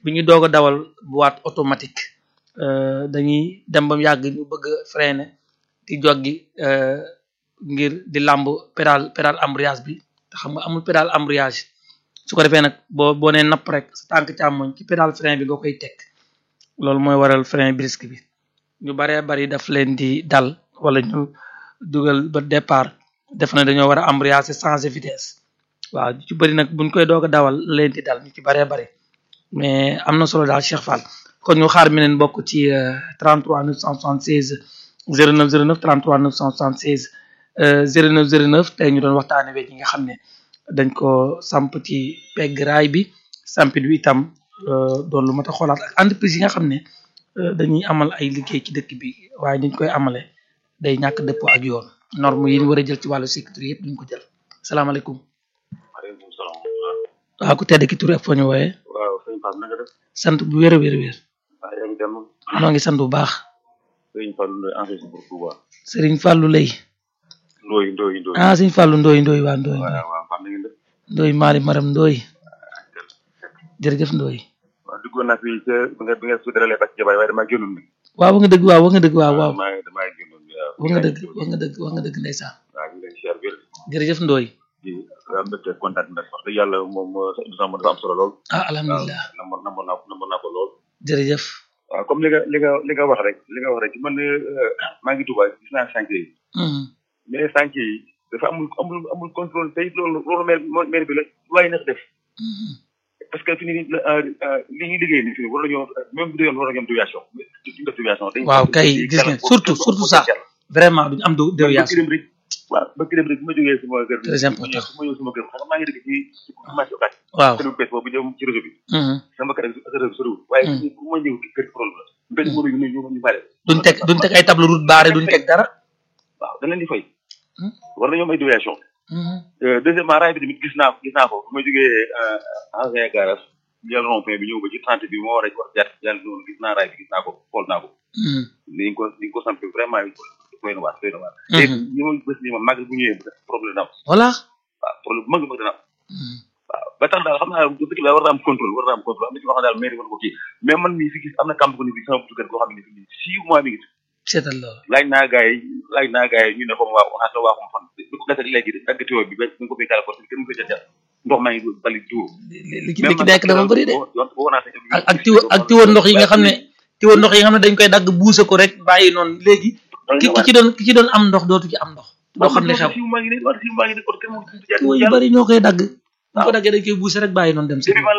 bi ñu doog a dawal boîte automatique dañuy dem ba mu yàgg ñu bëgg a freiner di joggi ngir di làmb pédale embrayage bi te xam nga amul pédale embrayage su ko defee nag boo nee napp rek sa tànk càmmoñ ci pédale frein bi nga koy teg loolu mooy waral frein brusque bi ñu baree bari daf leen di dal wala ñu dugal ba départ def na dañoo war a embrayer changer vitesse waaw ñu ci bëri nag buñ koy doog a dawal leen di dal ñu ci baree bari mais am na solo daal Cheikh Fall kon ñu xaar mi leen bokk ci 33 976 09 09 33 976 09 09 tey ñu doon waxtaane we ñi nga xam ne dañ ko samp ci pegg raay bi sampit bi itam doon lu mat a xoolaat ak entreprise yi nga xam ne dañuy amal ay liggéey ci dëkk bi waaye niñ koy amale day ñàkk dëppoo ak yoon norme yi ñu war a jël ci wàllu sécurité yëpp duñ ko jël salaamaaleykum. maaleykum salaam. waaw ku tedd ki tur ak foo ñu wooyee. waaw sëñ Pape na nga def. sant bu wér a wér a wér. waaw yaa ngi dem. noo ngi sant bu baax. sëñ Fallou Ndoye ancien pour Touba. Serigne Fallou lay. Ndoye. ah sëñ Fallou Ndoye waa Ndoye. waaw Pape na ngeen def. Ndoye Mari Maram Ndoye. jërëjëf Ndoye. waaw duggoon naa fii ca bi nga suudalee ba ci jabaay waaye damaa génnoon nag. waaw nga dëgg waaw nga dëgg waaw. damaa génnoon waaw. nga dëgg ndeysaan. waaw ñu ngi leen siyaar wér. jërëjëf Ndoye. di am mbégte kontaan ndax wax dëgg yàlla moom dafa am solo lool. ah alhamdulilah waaw namoon naa ko lool. jërëjëf. waaw comme li nga wax rek man maa ngi Touba gis naa chantier yi. mais chantier yi dafa amul contrôle tey loolu maire bi la waaye nag def. parce que fi ni li ñuy liggéey ni fii war nañoo même bu dee yoon war nañoo am déviation duñ def déviation. waaw kay gis nga surtout ça vraiment duñ am déviation. waaw ba kii rek bu ma jógee sama kër. très important su ma ñëw sama kër xam nga maa ngi dëkk ci marché Ocass. waaw kër bu bees boobu jëm ci réseau bi. sama kër ak soriwul waaye bu ma ñëw kër problème la. mbedd mënuñu ñu bare. duñ teg ay table route barré duñ teg dara. waaw dañ leen di fay. war nañoo am ay déviation. deuxièmement raay bi tamit gis naa ko bu ma jógee ancien garage jël rond-point bi ñëw ba ci 30 bi moo war a wax jàll noonu gis naa raay bi gis naa ko xool naa ko. ni ko sant vraiment doy na waar. te ñi ma bés nii ma màgg bu ñëwee problème dina am. voilà. waaw problème bu mag dina am. waaw ba tax daal xam naa dëkk bi daal war na am contrôle am na ci loo xam daal mairie war na ko kii mais man mii fi gis am na camp ko ni bi sama buntu kër goo xam ne fii 6 mois mi ngi seetal loolu. laaj naa gars yi ñu ne ko waa on a waa xam fan bi ko gasee léegi dagg tuyau bi ba ñu ko fay gàllankoor kenn mu fay jël ndox maa ngi bali tuur. li ci nekk dafa bëri de. ak tiwo ndox yi nga xam ne dañ koy dagg buuse ko rek bàyyi noonu léegi. ki ci doon am ndox dootu ci am ndox. doo xam ne xew tiwo yu bëri ñoo koy dagg. bu ko daggee dañ koy buuse rek bàyyi noonu dem si. bi ma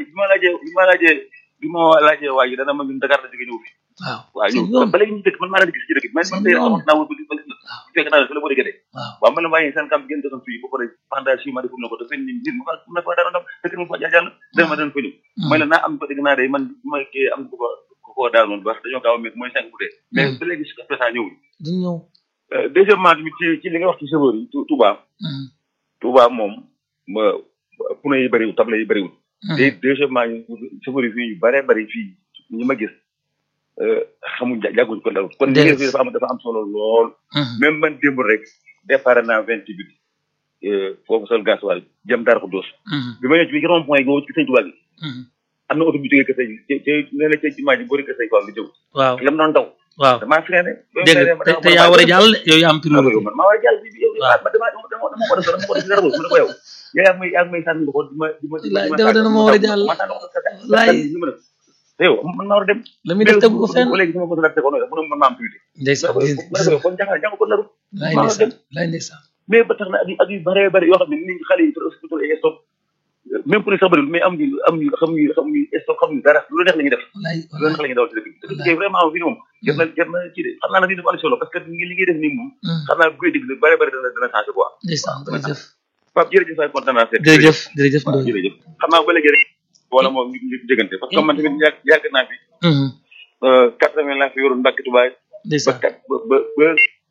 laajee waa ji dana ma ñun Dakar la jóge ñëw fi. waaw ñun ba léegi ñu dëkk man maa leen gis ci dëkk bi man tey xamat naa wut fekk naa la bëri gëdee waaw man la waaye seen camp gën doon fii ba pare pendant 6 mois defum na ko te seen nit mu na fa dara ndam fekk mu fa jàll dama doon fa ñëw mooy la naa am ko dégg naa day man ma kii am ko daal noonu ba dañoo gaaw a métti mooy 5 bu dee mais ba léegi jusqu'à présent ñëwuñ deuxièmement tamit ci li nga wax ci chauffeur yi Touba moom pneu yi bëriwul table yi bëriwul te deuxièmement chauffeur yi fii yu bëree bëri fii ñu ma gis xamuñ jàgguñ ko dal kon liggéey bi dafa am solo lool même man démb rek départ naa 28 foofu sol gasoil jëm Darou Khoudoss bi ma ñëw ci rond point go ci sëñ Touba gi am na oto bu jógee kese ci nee na ci jumaa ji boori kese quoi lu jëw waaw lam noonu daw waaw damaa freiné te yaa war a jàll yow yaa am priorité man maa war a jàll bi yow dama ko def dara mu ne ko yow yaa may sànni ko dana ma war a jàll laay yow man maa war a dem la muy def tegu ko fenn léegi sama ko la tegoon mu ne man maa am tuuti ndeysaan kon jàng ko naru laay ndeysaan mais ba tax na ak yu bare bare yoo xam ne ni xale yi hospital ay stop même pour sax bëriwul mais am ñu stop xam ñu dara lu neex la ñuy def lu neex la ñuy dawal ci dëkk bi vraiment fii moom jar na ci de xam naa nag lii dafa am solo parce que li ngay def nii moom xam naa bu koy déglu bare bare dana changé quoi ndeysaan jërëjëf Pape jërëjëf say kontaan naa seet jërëjëf xam naa ba léegi rek wala moom ñu jëgante parce que man tamit yàgg naa fi 80 laa fi yoroon Mbàkke Tubaay ba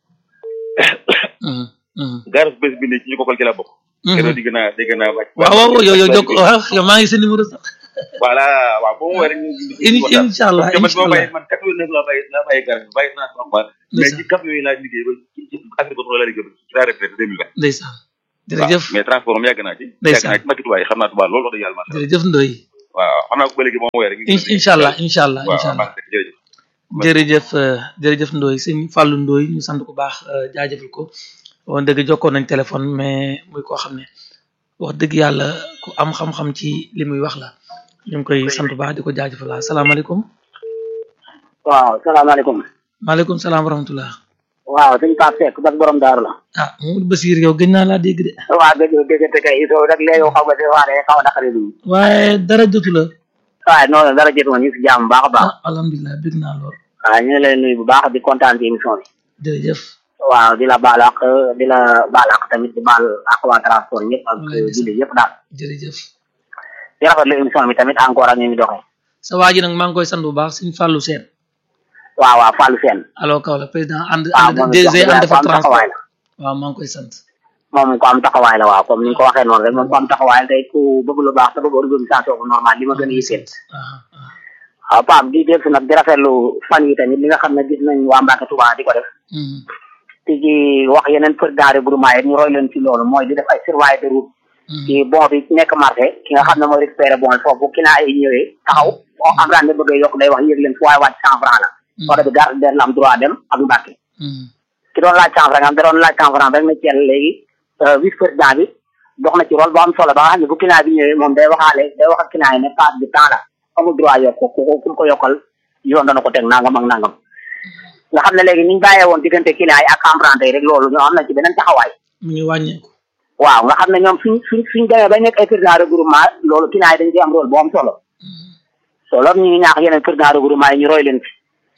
garas bés bi ne ci ñu bokkal ci la bokk kenn di gën a wàcc waaw yow jokk waaw yow maa ngi sa numéro sax voilà waaw boo mu wéré incha allah man 89 laa bàyyi garas bàyyi naa sama quoi mais ci cap yooyu laa liggéey ba ci agriculture la liggéey ba ci la retraite 2020 ndeysaan jërëjëf mais transport moom yàgg naa ci Mbàkke Tubaay xam naa Tubaay loolu wax dëgg yàlla jërëjëf Ndoye waaw xam naa ko ba léegi moom wooye rek incha allah incha allah waaw incha allah jërëjëf jërëjëf Ndoye sëñ Fallou Ndoye ñu sant ko baax jaajëfal ko woon dëgg jokkoon nañ téléphone mais muy koo xam ne wax dëgg yàlla ku am xam-xam ci li muy wax la ñu ngi koy sant bu baax di ko jaajëfal asalaamaaleykum. waaw salaamaaleykum. maaleykum salaam wa rahmatulah. waaw sëñ Pape Seck bas borom daaru la. ah Mamadou Bassir yow gëj naa laa dégg de. waaw dégg kay soo rek léegi xaw ma si waxee xaw a naqari dugg. waaye dara jotu la. waaye noonu dara jotu ma ñu si jàmm baax a baax. alhamdulilah bëgg naa lool. waaw ñu ngi lay nuyu bu baax di kontaan ci émission bi. jërëjëf. waaw di la baal ak tamit di baal ak waa transport ñëpp ak julli yëpp daal. jërëjëf. di rafetlu émission bi tamit encore ak ñu ngi doxee. sa waa ji nag maa ngi koy sant bu baax suñu Fallou Sène. waaw Fallou Sène. alors kaw la président ànd moom DG ànd fa am transport taxawaay la. waaw maa ngi koy sant. moom ko am taxawaay la waaw comme ni nga ko waxee noonu rek moom ko am taxawaay la tey ku bëgg lu baax te bëgg organisation bu normal li ma gën a yitteel. waaw Pape di dellu si nag di rafetlu fan yi tamit li nga xam ne gis nañ waa Mbacke Touba di ko def. te ci wax yeneen président regroupement yi ñu roy leen ci loolu mooy di def ay surveillance de route. ci bon bi nekk marché ki nga xam ne mooy récupéré bon foofu ki naa ay ñëwee taxaw am raan ne bëggee yokk day wax yëg leen fu waaye wàcc 100 francs la. oto bi garde der la am droit dem ak Mbacke. ki doon laaj 100 francs am da doon laaj 100 francs rek na ceel léegi vice président bi dox na ci rôle bu am solo ba nga xam ne bu kinaa bi ñëwee moom day wax ak kinaa yi ne passe bi temps la amul droit yokk ku ko yokkal yoon dana ko teg nangam ak nangam nga xam ne léegi ni ñu bàyyee woon diggante kinaa yi ak emprunté yi rek loolu ñoo am nañ ci beneen taxawaay. mu ngi wàññeeku. waaw nga xam ne ñoom suñ demee ba nekk ay président regroupement loolu kinaa yi dañ ciy am rôle bu am solo. loolu ñu ngi ñaax yeneen président regroupement yi ñu roy leen fi.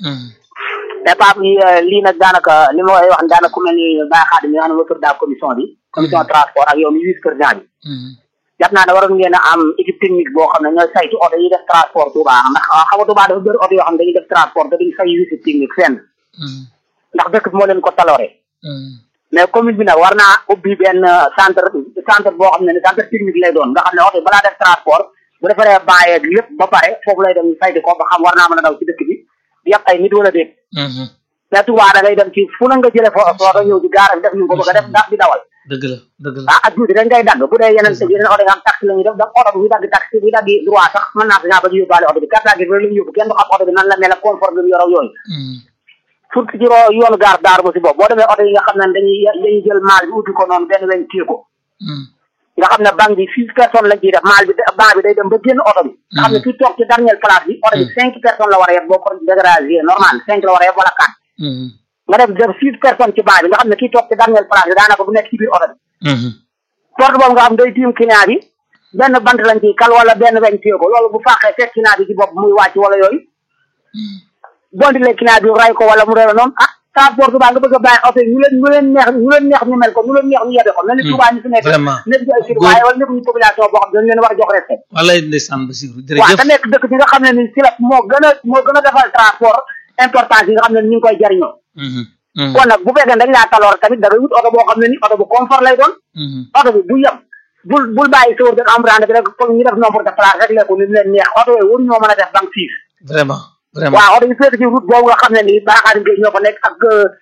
mais Pape lii nag daanaka li ma koy wax daanaka ku mel ni Baye Khadim mi nga xam ne mooy président commission bi. commission transport ak yow mi vice président bi. jàpp naa ne waroon ngeen a am équipe technique boo xam ne ñooy saytu oto yi def transport Touba ndax xam nga Touba dafa bëri oto yoo xam ne dañuy def transport te duñ fay visite technique fenn. ndax dëkk bi moo leen ko taloore. mais commune bi nag war naa ubbi benn centre boo xam ne centre technique lay doon nga xam ne oto yi balaa def transport bu defaree bàyyeeg lépp ba pare foofu lay dem saytu ko ba xam war naa mën a daw ci dëkk bi di yàq ay nit wala déet. mais Touba da ngay dem ci fu na nga jëlee foofu ñëw di gaara def ñu ko bëgg a def ndax di dawal. dëgg la ak juuti dañ ngay dagg bu dee yeneen oto yi nga xam taxi la ñuy def oto bi buy dagg taxi buy dagg droit sax mën naa sañaa ba ñu yóbbaale oto bi carte d'identité la ñu yóbbu kenn du xam oto bi nan la mel ak confort bi mu yor ak yooyu surtout ci yoonu gaar daar ba si bopp boo demee oto yi nga xam ne dañuy jël maal bi ubbi ko noonu benn weñ téye ko nga xam ne banque bi 6 personnes lañ ciy def maal bi banque bi day dem ba génn oto bi nga xam ne ki toog ci dernière place bi oto bi 5 personnes la war a yeb boo ko dégradé normal 5 la war a yeb wala 4 nga def 6 personnes ci banc bi nga xam ne kii toog ci dernière place bi daanaka bu nekk ci biir oto bi. porte boobu nga xam day tiim client bi benn bant lañ ciy kal wala benn weñ téye ko loolu bu fàqee fekk client bi ci bopp muy wàcc wala yooyu. bondilee client bi ray ko wala mu réew noonu transport Touba nga bëgg a bàyyi oto yi ñu leen neex ñu mel ko ñu leen neex ñu yebe ko mel ni Touba ñu fi nekk nekk ci ay citoyen wala nekk ñu population boo xam ne dañ leen war a jox respect. walaay ndeysaan Bassirou jërëjëf waaw te nekk dëkk bi nga xam ne ni si la moo gën a defal transport importance yi nga xam ne ñu ngi koy jariñoo kon nag bu fekkee dañ laa taloor tamit da ngay wut oto boo xam ne ni oto bu confort lay doon oto bi bu yem bul bàyyi sawar dek emprunté bi rek foog ñu def nombre de place rek lekku ni leen neex oto yooyu waruñoo mën a def banque fixe vraiment waaw oto yi féete ci route boobu nga xam ne nii baraxaadi ngay ñoo fa nekk ak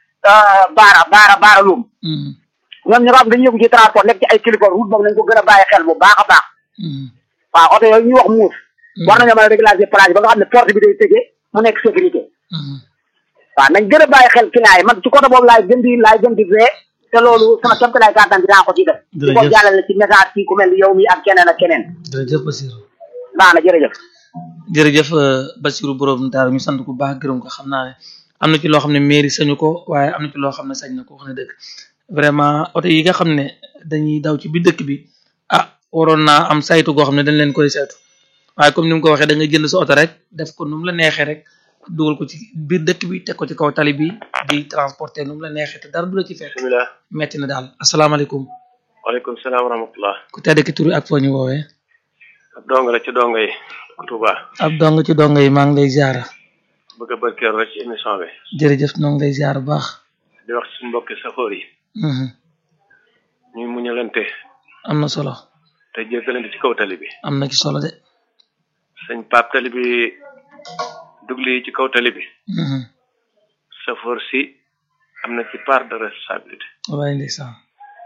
baara luum ñoom ñi nga xam dañu yëngu ci transport nekk ci ay kilifa route boobu nañ ko gën a bàyyi xel bu baax a baax waaw oto yooyu ñuy wax muus war nañoo mën a régulariser place ba nga xam ne porte bi day tëjee mu nekk sécurité waaw nañ gën a bàyyi xel client yi man ci côté boobu laay gën di vee te loolu sama képp laay kàttan dinaa ko ci def di ko jàllale ci message ci ku mel ni yow mi ak keneen ak keneen jërëjëf Bassirou baax na jërëjëf Bassirou borom Daaru ñu sant ko baax gërëm ko xam naa ne am na ci loo xam ne mairie sañu ko waaye am na ci loo xam ne sañ na ko wax ne dëgg vraiment oto yi nga xam ne dañuy daw ci biir dëkk bi waroon naa am saytu goo xam ne dañ leen koy saytu waaye comme ni mu ko waxee da nga jënd sa oto rek def ko nu mu la neexee rek dugal ko ci biir dëkk bi teg ko ci kaw tali bi di transporter nu mu la neexee te dara du la ci fekk. bismillah metti na daal asalaamaaleykum. waaleykum salaam wa rahmatullah. ku tedd ki turi ak foo ñu woowee. ab dong la ci dongo yi Touba. ab dong ci dongo yi maa ngi lay ziar. bëgg a barkeelu rek ci émission bi. jërëjëf ñoo ngi lay ziar bu baax. di wax suñu mbokki safoor yi. ñuy muñalante. am na solo. te jéggalante ci kaw tali bi. am na ci solo de. sëñ Pape tali bi dugli ci kaw tali bi. safoor si am na ci part de responsabilité. waaye ndeysaan.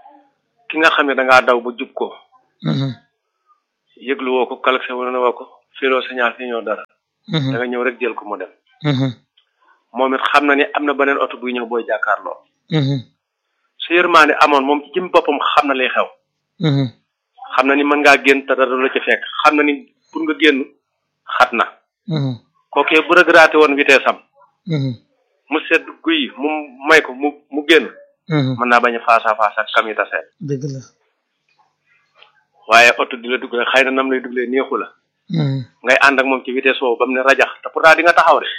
ki nga xam ne da ngaa daw ba jub ko. yëglu woo ko kalakse wala woo ko filoo signal fi ñëw dara da nga ñëw rek jël ko mu dem moom it xam na ni am na beneen oto buy ñëw booy jàkkaarloo su yërmaane amoon moom ci jëm boppam xam na lay xew xam na ni mën ngaa génn te dara la ci fekk xam na ni pour nga génn xat na kookee bu regretté woon vitesse am mu sedd guy mu may ko mu génn mën naa bañ a face à face ak kam yi tasee dëgg la waaye oto di la dugg xëy na nam lay duglee neexu la ngay ànd ak moom ci vitesse boobu ba mu ne rajax te pourtant di nga taxaw de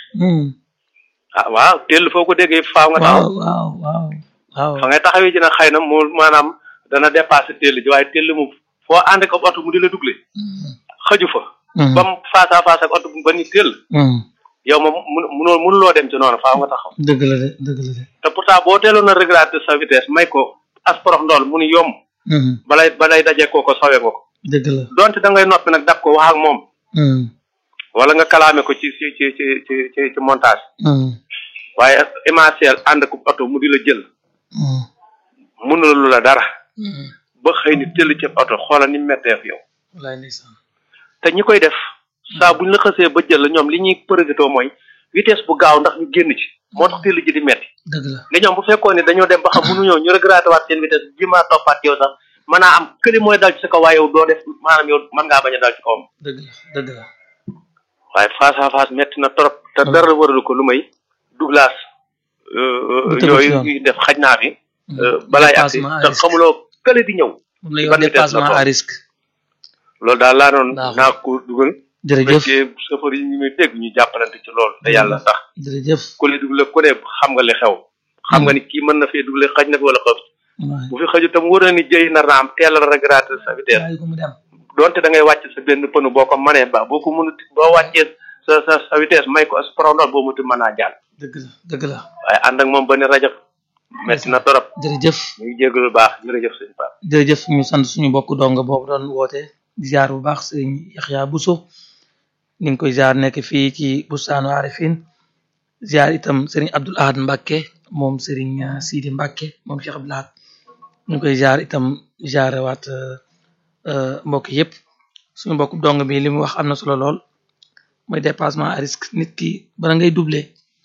ah waaw teel foo ko déggee faaw nga taxaw waaw fa ngay taxawee ci nag xëy na mu maanaam dana dépassé teel ji waaye teel mu foo ànd ak oto mu di la dugle xëju fa ba mu face à face ak oto ba ni teel yow moom mënuloo dem ci noonu faaw nga taxaw dëgg la de te pourtant boo teeloon a regretté sa vitesse may ko as porox ndool mu ni yomb balay dajee kooko sawe nga ko dëgg la donte da ngay noppi nag dab ko wax ak moom wala nga kalaame ko ci montage waaye émentiel ànd ko oto mu di la jël mënulu la dara ba xëy ni tëll ci oto xoolal ni metteef yow wallaay ndeysaan te ñi koy def saa buñ la xësee ba jël ñoom li ñuy përëgatoo mooy vitesse bu gaaw ndax ñu génn ci moo tax tëll ji di metti dëgg la nga ñoom bu fekkoon ne dañoo dem ba xam mënuñoo ñu regretté waat seen vitesse ji maa toppaat yow sax mën naa am këli mooy dal ci sa kaw waaye yow doo def maanaam yow mën ngaa bañ a dal ci kawam dëgg la waaye face à face metti na trop te dara waralu ko lu may doublage yooyu ñuy def xaj naa fi balaay agsi te xamuloo kële di ñëw moom la yow dépassement à risque loolu daal laa doon naa ko dugal jërëjëf chauffeur yi ñu muy dégg ñu jàppalante ci loolu te yàlla tax jërëjëf ku li dugle ku ne xam nga li xew xam nga ni kii mën na fee dugle xaj na fi wala xëf bu fi xëju tam wër na ni jëy na raam teel a regretté sa vitesse donte da ngay wàcc sa benn pënu boo ko mënee ba boo ko mënut boo wàccee sa vitesse may ko as prondol boo muti mën naa jàll dëgg la waaye ànd ak moom ba ne rajo metti na torop jërëjëf ñu ngi jégalu baax jërëjëf sëñ Pape jërëjëf ñu sant suñu mbokk dong boobu doon woote ziar bu baax sëñ Yaxya Bousso ñu ngi koy ziar nekk fii ci Bustaanu Arifin ziar itam sëriñ Abdoul Ahad Mbacke moom sëriñ Sidi Mbacke moom Cheikh Abdoul Ahad ñu ngi koy ziar itam ziarewaat mbokk yëpp suñu mbokk dong bi li mu wax am na solo lool mooy dépassement à risque nit ki bala ngay doubler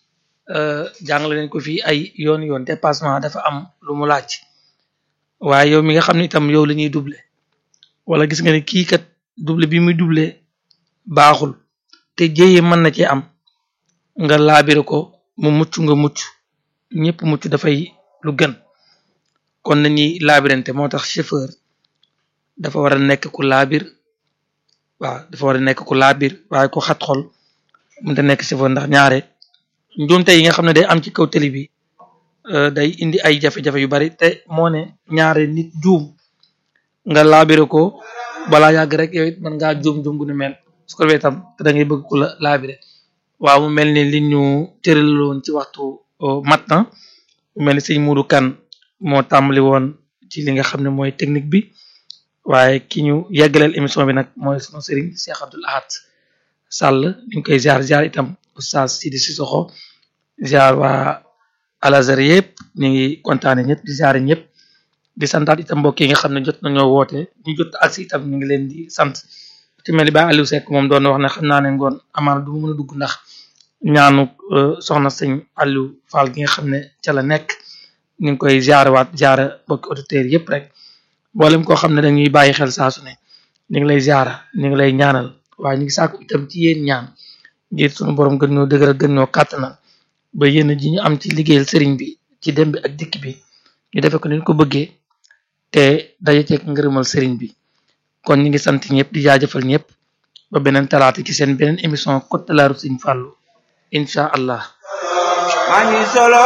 jàngale nañ ko fii ay yoon dépassement dafa am lu mu laaj waaye yow mi nga xam ne itam yow la ñuy doubler wala gis nga ne kii kat doubler bi muy doubler baaxul te jéyee mën na cee am nga laabire ko mu mucc nga mucc ñëpp mucc dafay lu gën kon nañuy laabirante moo tax chauffeur dafa war a nekk ku laabir waaw dafa war a nekk ku laabir waaye ku xat xol mënta nekk chauffeur ndax ñaare njuumte yi nga xam ne day am ci kaw télé bi day indi ay jafe-jafe yu bari te moo ne ñaare nit juum nga laabire ko balaa yàgg rek yow it mën ngaa juum gu nu mel su ko defee itam te da ngay bëgg ku la laabire waaw mu mel ni li ñu tëraloon ci waxtu mat na mu mel ni sëñ Modou Kane moo tàmbali woon ci li nga xam ne mooy technique bi waaye ki ñu yeggaleel émission bi nag mooy sunu sëriñ Cheikh Abdoul Ahad Sall ñu ngi koy ziar itam Oustaz Sidi Sissoko ziar waa Al Azhar yëpp ñu ngi kontaane ñëpp di ziar ñëpp di santaat itam mbokk yi nga xam ne jot nañoo woote ñu jot agsi itam ñu ngi leen di sant ci mel ni ba Aliou Seck moom doon wax ne xam naa ne ngoon amaana du mën a dugg ndax ñaanu soxna sëñ Aliou Fall gi nga xam ne ca la nekk ñu ngi koy ziarewaat ziare mbokki auditeurs yëpp rek mboolem koo xam ne dañuy bàyyi xel saa su ne ñu ngi lay ziara ñu ngi lay ñaanal waaye ñu ngi sàkku itam ci yéen ñaan ngir sunu borom gën ñoo dëgëral gën ñoo kàttanal ba yéen ji ñu am ci liggéeyal sëriñ bi ci dem bi ak dikk bi ñu defe ko ni ko bëggee te daje ceeg ngërëmal sëriñ bi kon ñu ngi sant ñëpp di jaajëfal ñëpp ba beneen talaata ci seen beneen émission Côte de la Route Sëriñ Fallou incha allah. maa ngi solo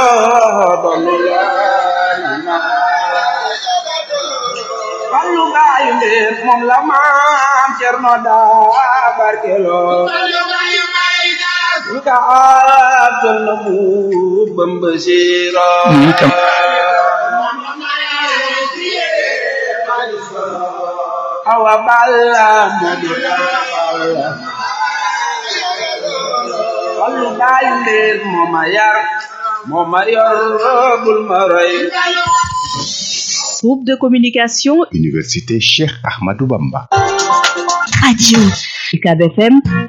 Fallu gaayu mbir moom la maam Cerno daa barkeloo nga atal na bu Bamba siira awa balla modu balla Fallu gaayu mbir mooma yar mooma yor bul ma roy. Groupe de communication Université Cheikh Ahmadou Bamba. Radio UCAB FM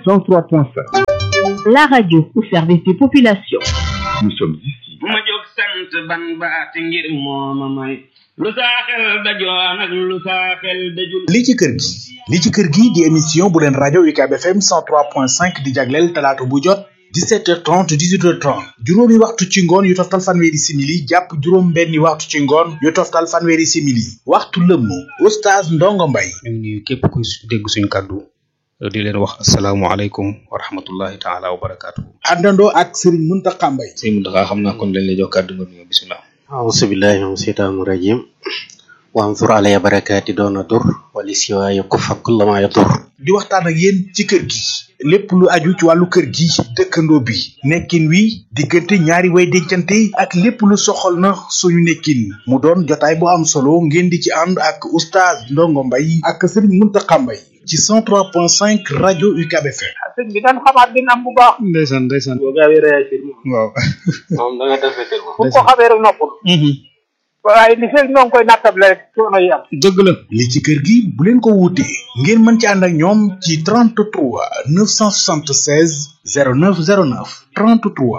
103.5. La radio au service des populations. Nous sommes ici. ma jóg sant ban baati ngir mooma may lu saa xel dajoon ak lu saa xel dajul. li ci kër gi di émission bu leen rajo UCAB FM 103.5 di jagleel talaata bu jot 17h30 18h30 juróomi waxtu ci ngoon yu toftal fanweeri simili jàpp juróom benni waxtu ci ngoon yu toftal fanweeri simili waxtu lëmm oustaz Ndongo Mbaye ñu ngi nuyu képp ku dégg suñu kàddu di leen wax asalaamualeykum wa rahmatullahi taala wa barakaatu. àndandoo ak Serigne Mountakha Mbaye. Serigne Mountakha xam naa kon lañ lay jox kàddu nga nuyoo bisimilah. auzu billahi min shaytaani rajim wa ansur alaya barakaati doona dur wali siwaaya kufa kullama yadur. di waxtaan ak yéen ci kër gi lépp lu aju ci wàllu kër gi dëkkandoo bi nekkin wi diggante ñaari way dencante ak lépp lu soxal na suñu nekkin mu doon jotaay bu am solo ngeen di ci ànd ak oustaz Ndongo Mbaye ak Serigne Mountakha Mbaye ci 103.5 rajo UCAB FM. sëñ bi dañ xamaat dina am bu baax. ndeysaan. boo gaawee réagir waaw. moom da nga def fetel moom. bu ko xamee rek noppul. waaye li fekk ñoo ngi koy nattable rek coono yi am. dëgg la. li ci kër gi bu leen ko wuutee ngeen mën ci ànd ak ñoom ci 33 976 0909 33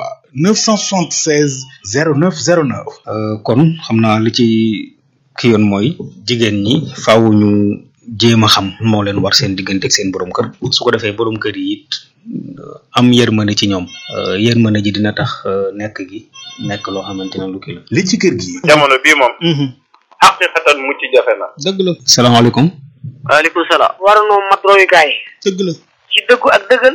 976 0909. kon xam naa li ci ki yoon mooy jigéen ñi faaw ñu jéem a xam moo leen war seen diggante ak seen borom kër su ko defee borom kër yi it am yërmande ci ñoom yërmande ji dina tax nekk gi nekk loo xamante ne lu kii la. li ci kër gi. jamono bii moom. xaqiqatan mucc jafe na. dëgg la. salaamaaleykum. waaleykum salaam. war noo mat royukaay. dëgg la. ci dëggu ak dëggal.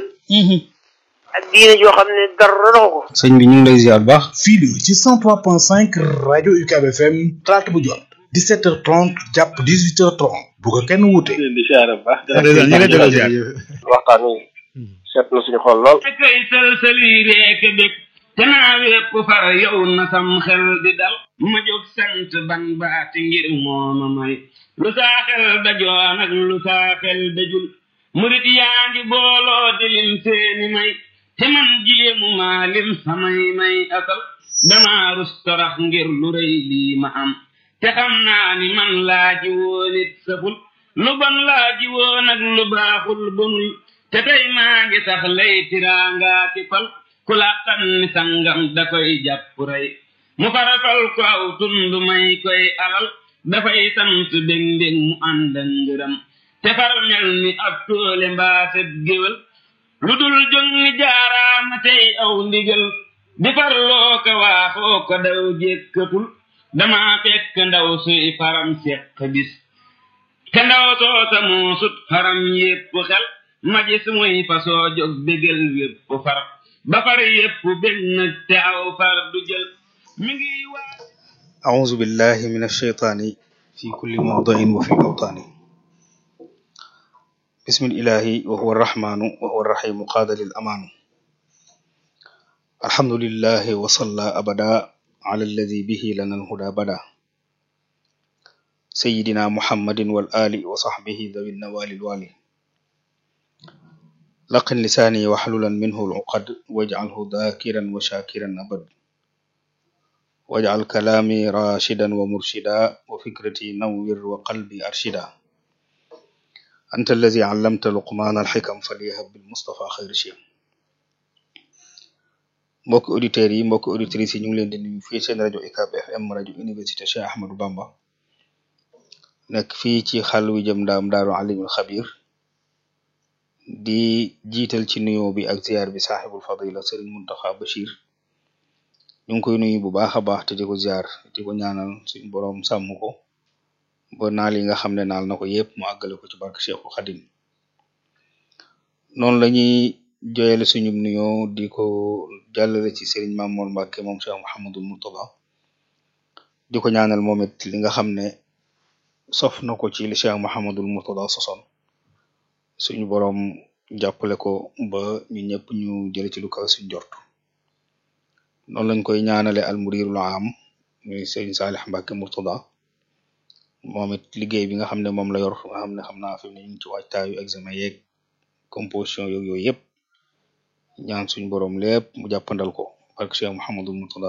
ak diine joo xam ne dara doxu ko. sëñ bi ñu ngi lay ziar bu baax. fii la ci 103.5 rajo UCAB FM talaata bu jot 17h30 jàpp 18h30 bu ko kenn wuute. di siyaare bu baax. waxtaan wi seet na suñu xol lool. kay sëlsëli reek bég te naa wépp far yow na sam xel di dal ma jóg sant ban baati ngir mooma may lu saa xel dajoon ak lu saa xel dajul murit yaa ngi booloo di lim seeni may te man jéemu maa lim samay may asal damaa rus torax ngir lu rëy lii ma am te xam naa ni man laaji woon it saful lu bon laaji woon ak lu baaxul bonul te tey maa ngi sax lay tiraangaa ci fal ku la xam ni sangam da koy jàpp rey mu farafal ko aw tund may koy alal dafay sant bég mbég mu ànd ak ngërëm te far mel ni ab toole mbaaset géwél lu dul jóg ni jaaraama tey aw ndigal di farloo ko waaxoo ko daw jékkatul dama fekk ndaw suy faram seq bis te ndaw soosa moo sut faram yépp xel ma gis muy fasoo jóg bégal wépp far ba far yépp bég nag te aw far du jël mi ngi waa أعوذ بالله من الشيطان في كل موضع وفي الأوطان بسم الإله وهو الرحمن وهو الرحيم قاد للأمان الحمد لله وصلى أبدا على الذي به لنا الهدى بدا سيدنا محمد والآل وصحبه ذوي النوال الوالي لقن لساني وحللا منه العقد واجعله ذاكرا وشاكرا أبد واجعل كلامي راشدا ومرشدا وفكرتي نور وقلبي أرشدا أنت الذي علمت لقمان الحكم فليهب بالمصطفى خير شيء mbokk auditeurs yi mbokk auditrices yi ñu ngi leen di nuyu fii seen rajo UCAB FM rajo université Cheikh Ahmadou Bamba nekk fii ci xàll wi jëm ndaam daaru alimul xabir di jiital ci nuyoo bi ak ziar bi saaxibul fadila Serigne Mountakha Bachir ñu ngi koy nuyu bu baax a baax te di ko ziar di ko ñaanal suñu boroom sàmm ko ba naal yi nga xam ne naal na ko yépp mu àggale ko ci barke Cheikhul Khadim noonu la ñuy joyale suñu nuyoo di ko jàllale ci Serigne Mamour Mbacke moom Cheikh Mouhamadul Mourtada di ko ñaanal moom it li nga xam ne sof na ko ci li Cheikh Mouhamadul Mourtada sosoon suñu boroom jàppale ko ba ñu ñëpp ñu jële ci lu kaw suñ jort noonu lañ koy ñaanale almurirul am muy Serigne Salih Mbacke Mourtada moom it liggéey bi nga xam ne moom la yor nga xam ne xam naa fi mu ne ñu ngi ci waajtaayu examen yeeg composition yooyu yëpp ñaan suñu boroom lépp mu jàppandal ko barke Cheikh Mouhamadul Mourtada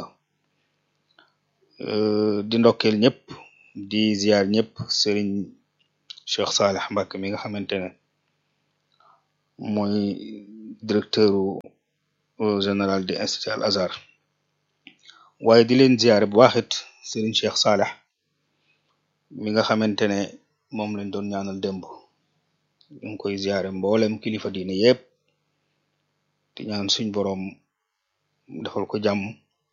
di ndokkeel ñëpp di ziar ñëpp Serigne Cheikh Salih Mbacke mi nga xamante ne mooy directeur général de institut Al Azhar waaye di leen ziare bu baax it Serigne Cheikh Saleh mi nga xamante ne moom lañ doon ñaanal démb ñu ngi koy ziare mboolem kilifa diine yépp di ñaan suñ boroom defal ko jàmm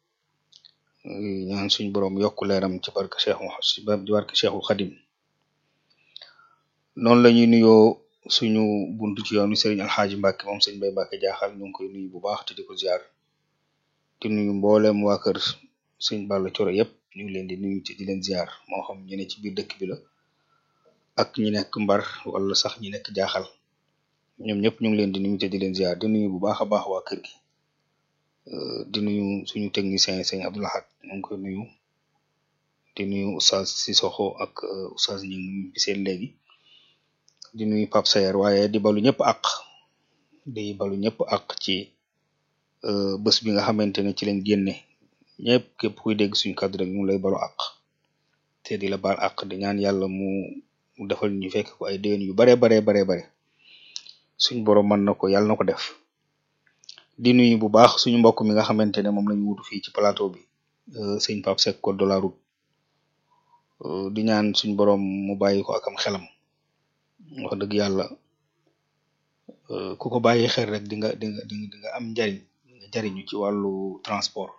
ñaan suñ boroom yokku leeram ci barke Cheikhul Khadim noonu la ñuy nuyoo suñu buntu ci yoon wi Serigne Alxaaji Mbàkke moom Serigne Bay Mbàkke jaaxal ñu ngi koy nuyu bu baax te di ko ziar di nuyu mboolem waa kër Serigne Balla Coro yépp ñu ngi leen di nuyu te di leen ziar moo xam ñu ne ci biir dëkk bi la ak ñi nekk Mbar wala sax ñi nekk jaaxal ñoom ñëpp ñu ngi leen di nuyu te di leen ziar di nuyu bu baax a baax waa kër gi di nuyu suñu technicien Serigne Abdou Lahad ñu ngi koy nuyu di nuyu Oustaz Sissoko ak Oustaz ñi ngi seen léegi di nuyu Pape Sayer waaye di balu ñëpp àq ci bés bi nga xamante ne ci lañ génne ñëpp képp kuy dégg suñu kàddu rek ñu lay balu àq te di la baal àq di ñaan yàlla mu defal ñu fekk ko ay déwén yu bare suñ borom mën na ko yàlla na ko def di nuyu bu baax suñu mbokk mi nga xamante ne moom lañu wutu fii ci plateau bi sëñ Pape Seck Code de la route di ñaan suñ borom mu bàyyi ko ak am xelam wax dëgg yàlla ku ko bàyyi xel rek di nga am jariñu ci wàllu transport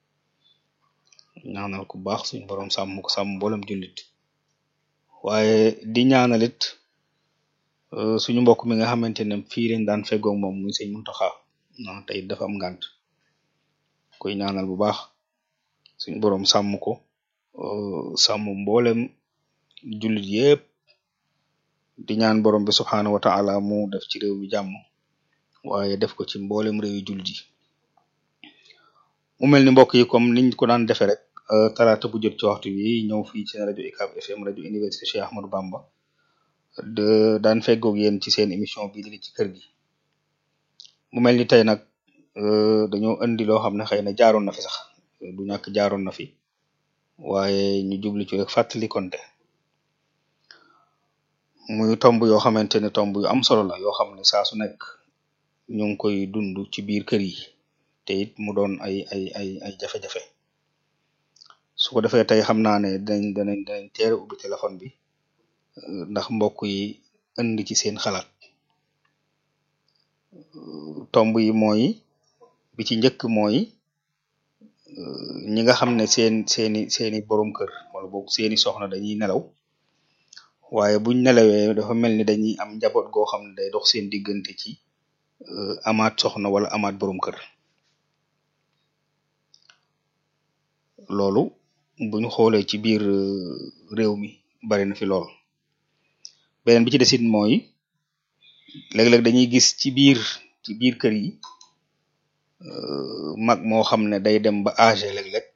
ñaanal ku baax suñu borom sàmm ko sàmm mboolem jullit waaye di ñaanalit suñu mbokk mi nga xamante ne fii lañ daan feggoog moom muy sëñ Muntaxa tey dafa am ngànt koy ñaanal bu baax suñu borom sàmm ko sàmm mboolem jullit yépp di ñaan borom bi subhaanahu wa ta'ala mu def ci réew mi jàmm waaye def ko ci mboolem réew yi jullit yi mu mel ni mbokk yi comme niñ ko daan defee rek talaata bu jot ci waxtu wi ñëw fii ci rajo UCAB FM rajo université Cheikh Ahmadou Bamba daan feggoog yéen ci seen émission bii di ci kër gi mu mel ni tey nag dañoo indi loo xam ne xëy na jaaroon na fi sax du ñàkk jaaroon na fi waaye ñu jublu ci rek fàttali konte muy tomb yoo xamante ne tomb yu am solo la yoo xam ne saa su nekk ñu ngi koy dund ci biir kër yi te it mu doon ay jafe-jafe su ko defee tey xam naa ne danañ teel a ubbi téléphone bi ndax mbokk yi indi ci seen xalaat tomb yi mooy bi ci njëkk mooy ñi nga xam ne seeni borom kër wala boog seeni soxna dañuy nelaw waaye buñ nelawee dafa mel ni dañuy am njaboot goo xam ne day dox seen diggante ci amaat soxna wala amaat borom kër loolu buñ xoolee ci biir réew mi bari na fi lool beneen bi ci desit mooy léeg-léeg dañuy gis ci biir kër yi mag moo xam ne day dem ba âgé léeg-léeg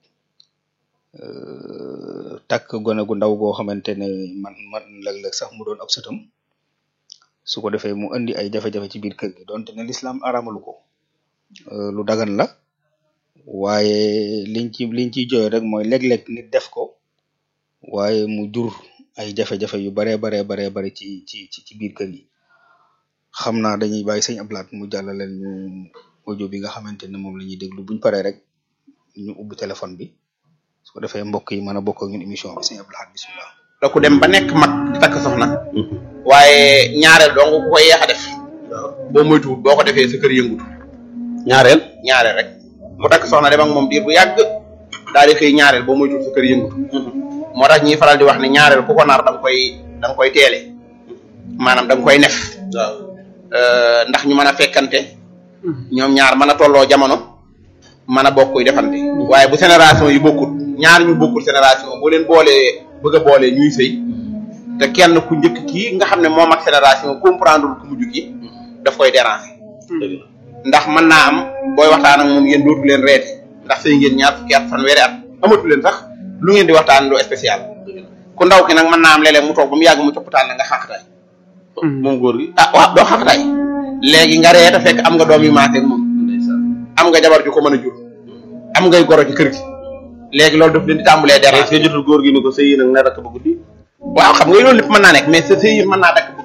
takk gone gu ndaw goo xamante ne man léeg-léeg sax mu doon ab sëtam su ko defee mu indi ay jafe-jafe ci biir kër gi donte ne l'islam aramalu ko lu dagan la waaye liñ ciy jooy rek mooy léeg-léeg nit def ko waaye mu jur ay jafe-jafe yu bare ci biir kër gi xam naa dañuy bàyyi sëñ Ablaat mu jàllaleel ñu audio bi nga xamante ne moom la ñuy déglu buñ paree rek ñu ubbi téléphone bi su ko defee mbokk yi mën a bokk ak ñun émission bi sëñ Ablaat bismillah da ku dem ba nekk mag di takk soxna waaye ñaareel dong ku koy yeex a def boo moytuwul boo ko defee sa kër yëngutu ñaareel rek mu takk soxna dem ak moom diir bu yàgg daal di xëy ñaareel boo moytuwul sa kër yëngutu moo tax ñuy faral di wax ne ñaareel ku ko nar da nga koy teele maanaam da nga koy nef ndax ñu mën a fekkante ñoom ñaar mën a tolloo jamono mën a bokkuy defante waaye bu génération yi bokkut ñaar ñu bokkul génération boo leen boolee bëgg a boolee ñuy sëy te kenn ku njëkk kii nga xam ne moom ak génération comprendre ku mujj ki daf koy déranger ndax mën naa am booy waxtaan ak moom yéen dootu leen reete ndax sëy ngeen ñaar fukki at fanweeri at amatu leen sax lu ngeen di waxtaan lu spécial ku ndaw ki nag mën naa am léeg-léeg mu toog ba mu yàgg mu coppataan la nga xaqtaay moom góor gi waaw doo xaqtaay léegi nga reete fekk am nga doom yu maateeg moom am nga jabar ju ko mën a jur am ngay goro ci kër gi léegi loolu daf leen di tàmbalee déranger jotul góor gi ni ko sëy nag na dakk ba guddi waaw xam nga loolu lépp mën naa nekk mais sa sëy mën naa dakk ba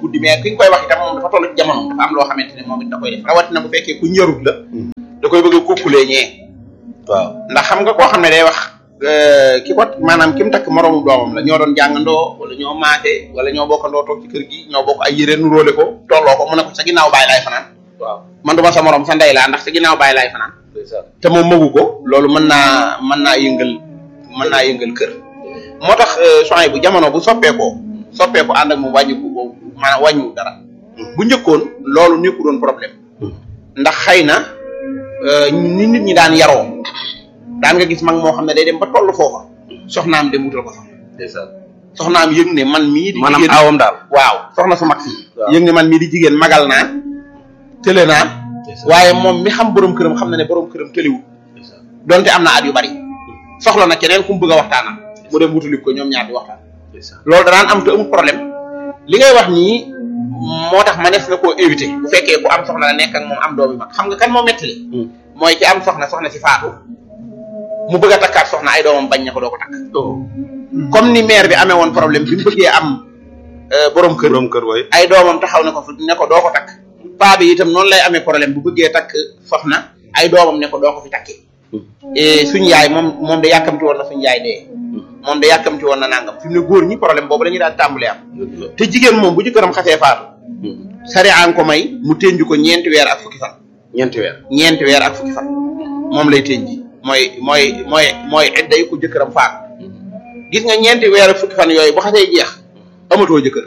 guddi mais ki nga koy wax itam moom dafa toll ci jamono dafa am loo xamante ne moom it da koy def rawatina bu fekkee ku ñërut la da koy bëgg a kukkulee ñee waaw ndax xam nga koo xam ne day wax ki ko maanaam ki mu takk moroomu doomam la ñoo doon jàngandoo wala ñoo maate wala ñoo bokkandoo toog ci kër gi ñoo bokk ay yére nuróole ko tolloo ko mu ne ko sa ginnaaw baay laay fanaan waaw man duma sa morom sa ndey laa ndax sa ginnaaw baay laay fanaan te moom mëgu ko loolu mën naa yëngal kër moo tax soxna bu jamono bu soppeekoo ànd ak moom wàññiku maanaam wàññiwu dara bu njëkkoon loolu nekku doon problème ndax xëy na ni nit ñi daan yaroo daan nga gis mag moo xam ne day dem ba toll foofa soxnaam dem wutal ko sax soxnaam yëg ne man mii di maanaam aawam daal waaw soxna su mag si yëg ne man mii di jigéen magal naa tële naa waaye moom mi xam borom këram xam na ne borom këram tëliwul donte am na at yu bari soxla na keneen ku mu bëgg a waxtaanal mu dem wutali ko ñoom ñaar di waxtaan loolu danaan am te amul problème li ngay wax nii moo tax ma nees na koo éviter bu fekkee ku am soxna la nekk ak moom am doomi mag xam nga kan moo mettali mooy ki am soxna si faatu mu bëgg a takkaat soxna ay doomam bañ na ko doo ko takk comme ni maire bi amee woon problème bi mu bëggee am borom kër way ay doomam taxaw ne ko doo ko takk paa bi itam noonu lay amee problème bu bëggee takk soxna ay doomam ne ko doo ko fi takki suñu yaay moom de yàkkamti woon na suñu yaay dee moom de yàkkamti woon na nangam fi mu ne góor ñi problème boobu dañuy daal tàmbalee am te jigéen moom bu jëkkëram xasee faatu sariya ko may mu tënju ko ñeenti weer ak fukki fan moom lay tënji mooy idda yi ko jëkkëram faatu gis nga ñeenti weer ak fukki fan yooyu bu xasee jeex amatoo jëkkër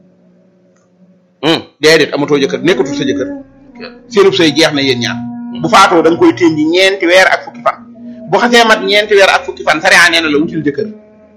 déedéet amatoo jëkkër nekkatul sa jëkkër seenub say jeex na yéen ñaar bu faatoo da nga koy tënji ñeenti weer ak fukki fan bu xasee mat ñeenti weer ak fukki fan sariya nee na la wutil jëkkër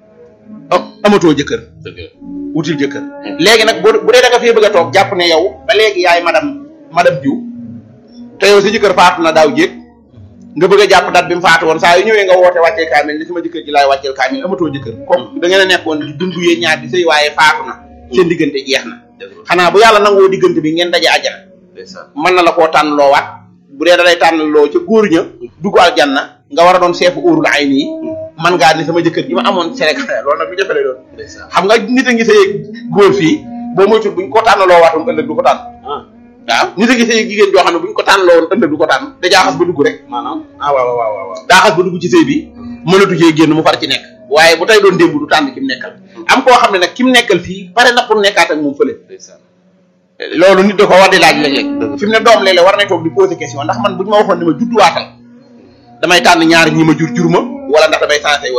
amatoo jëkkër wutil jëkkër léegi nag bu dee da nga fee bëgg a toog jàpp ne yow ba léegi yaay madame diw te yow sa jëkkër faatu na daaw jéeg nga bëgg a jàpp dat bi mu faatu woon saa yu ñëwee nga woote wàccee kaamil ni sama jëkkër ji laay wàcceel kaamil amatoo jëkkër comme da ngeen a nekkoon di dund yee ñaar di sëy waaye faatu na seen diggante jeex na xanaa bu yàlla nangoo diggante bi ngeen daje àjjana mën na la koo tànn loo waat bu dee da lay tànn loo ca góor ña dugg aljanna nga war a doon seefu óorul ay nii man ngaa ni sama jëkkër ji ma amoon Sénégal loolu nag lu jëfale doon xam nga nit a ngi sëy góor fii boo moytu buñ ko tànn loo waatoon ëllëg du ko tànn waaw nit a ngi sëy jigéen joo xam ne buñ ko tànn loo woon ëllëg du ko tànn da jaaxas ba dugg rek maanaam waaw jaaxas ba dugg ci sëy bi mënatu cee génn mu far ci nekk waaye bu tey doon démb du tànn ki mu nekkal am koo xam ne nag ki mu nekkal fii pare na pour nekkaat ak moom fële loolu nit da ko war di laaj léeg-léeg fi mu ne doom léeg-léeg war nañ toog di poser question ndax man buñ ma waxoon ne ma judduwaatal damay tànn ñaar ñi ma jur ma wala ndax damay changé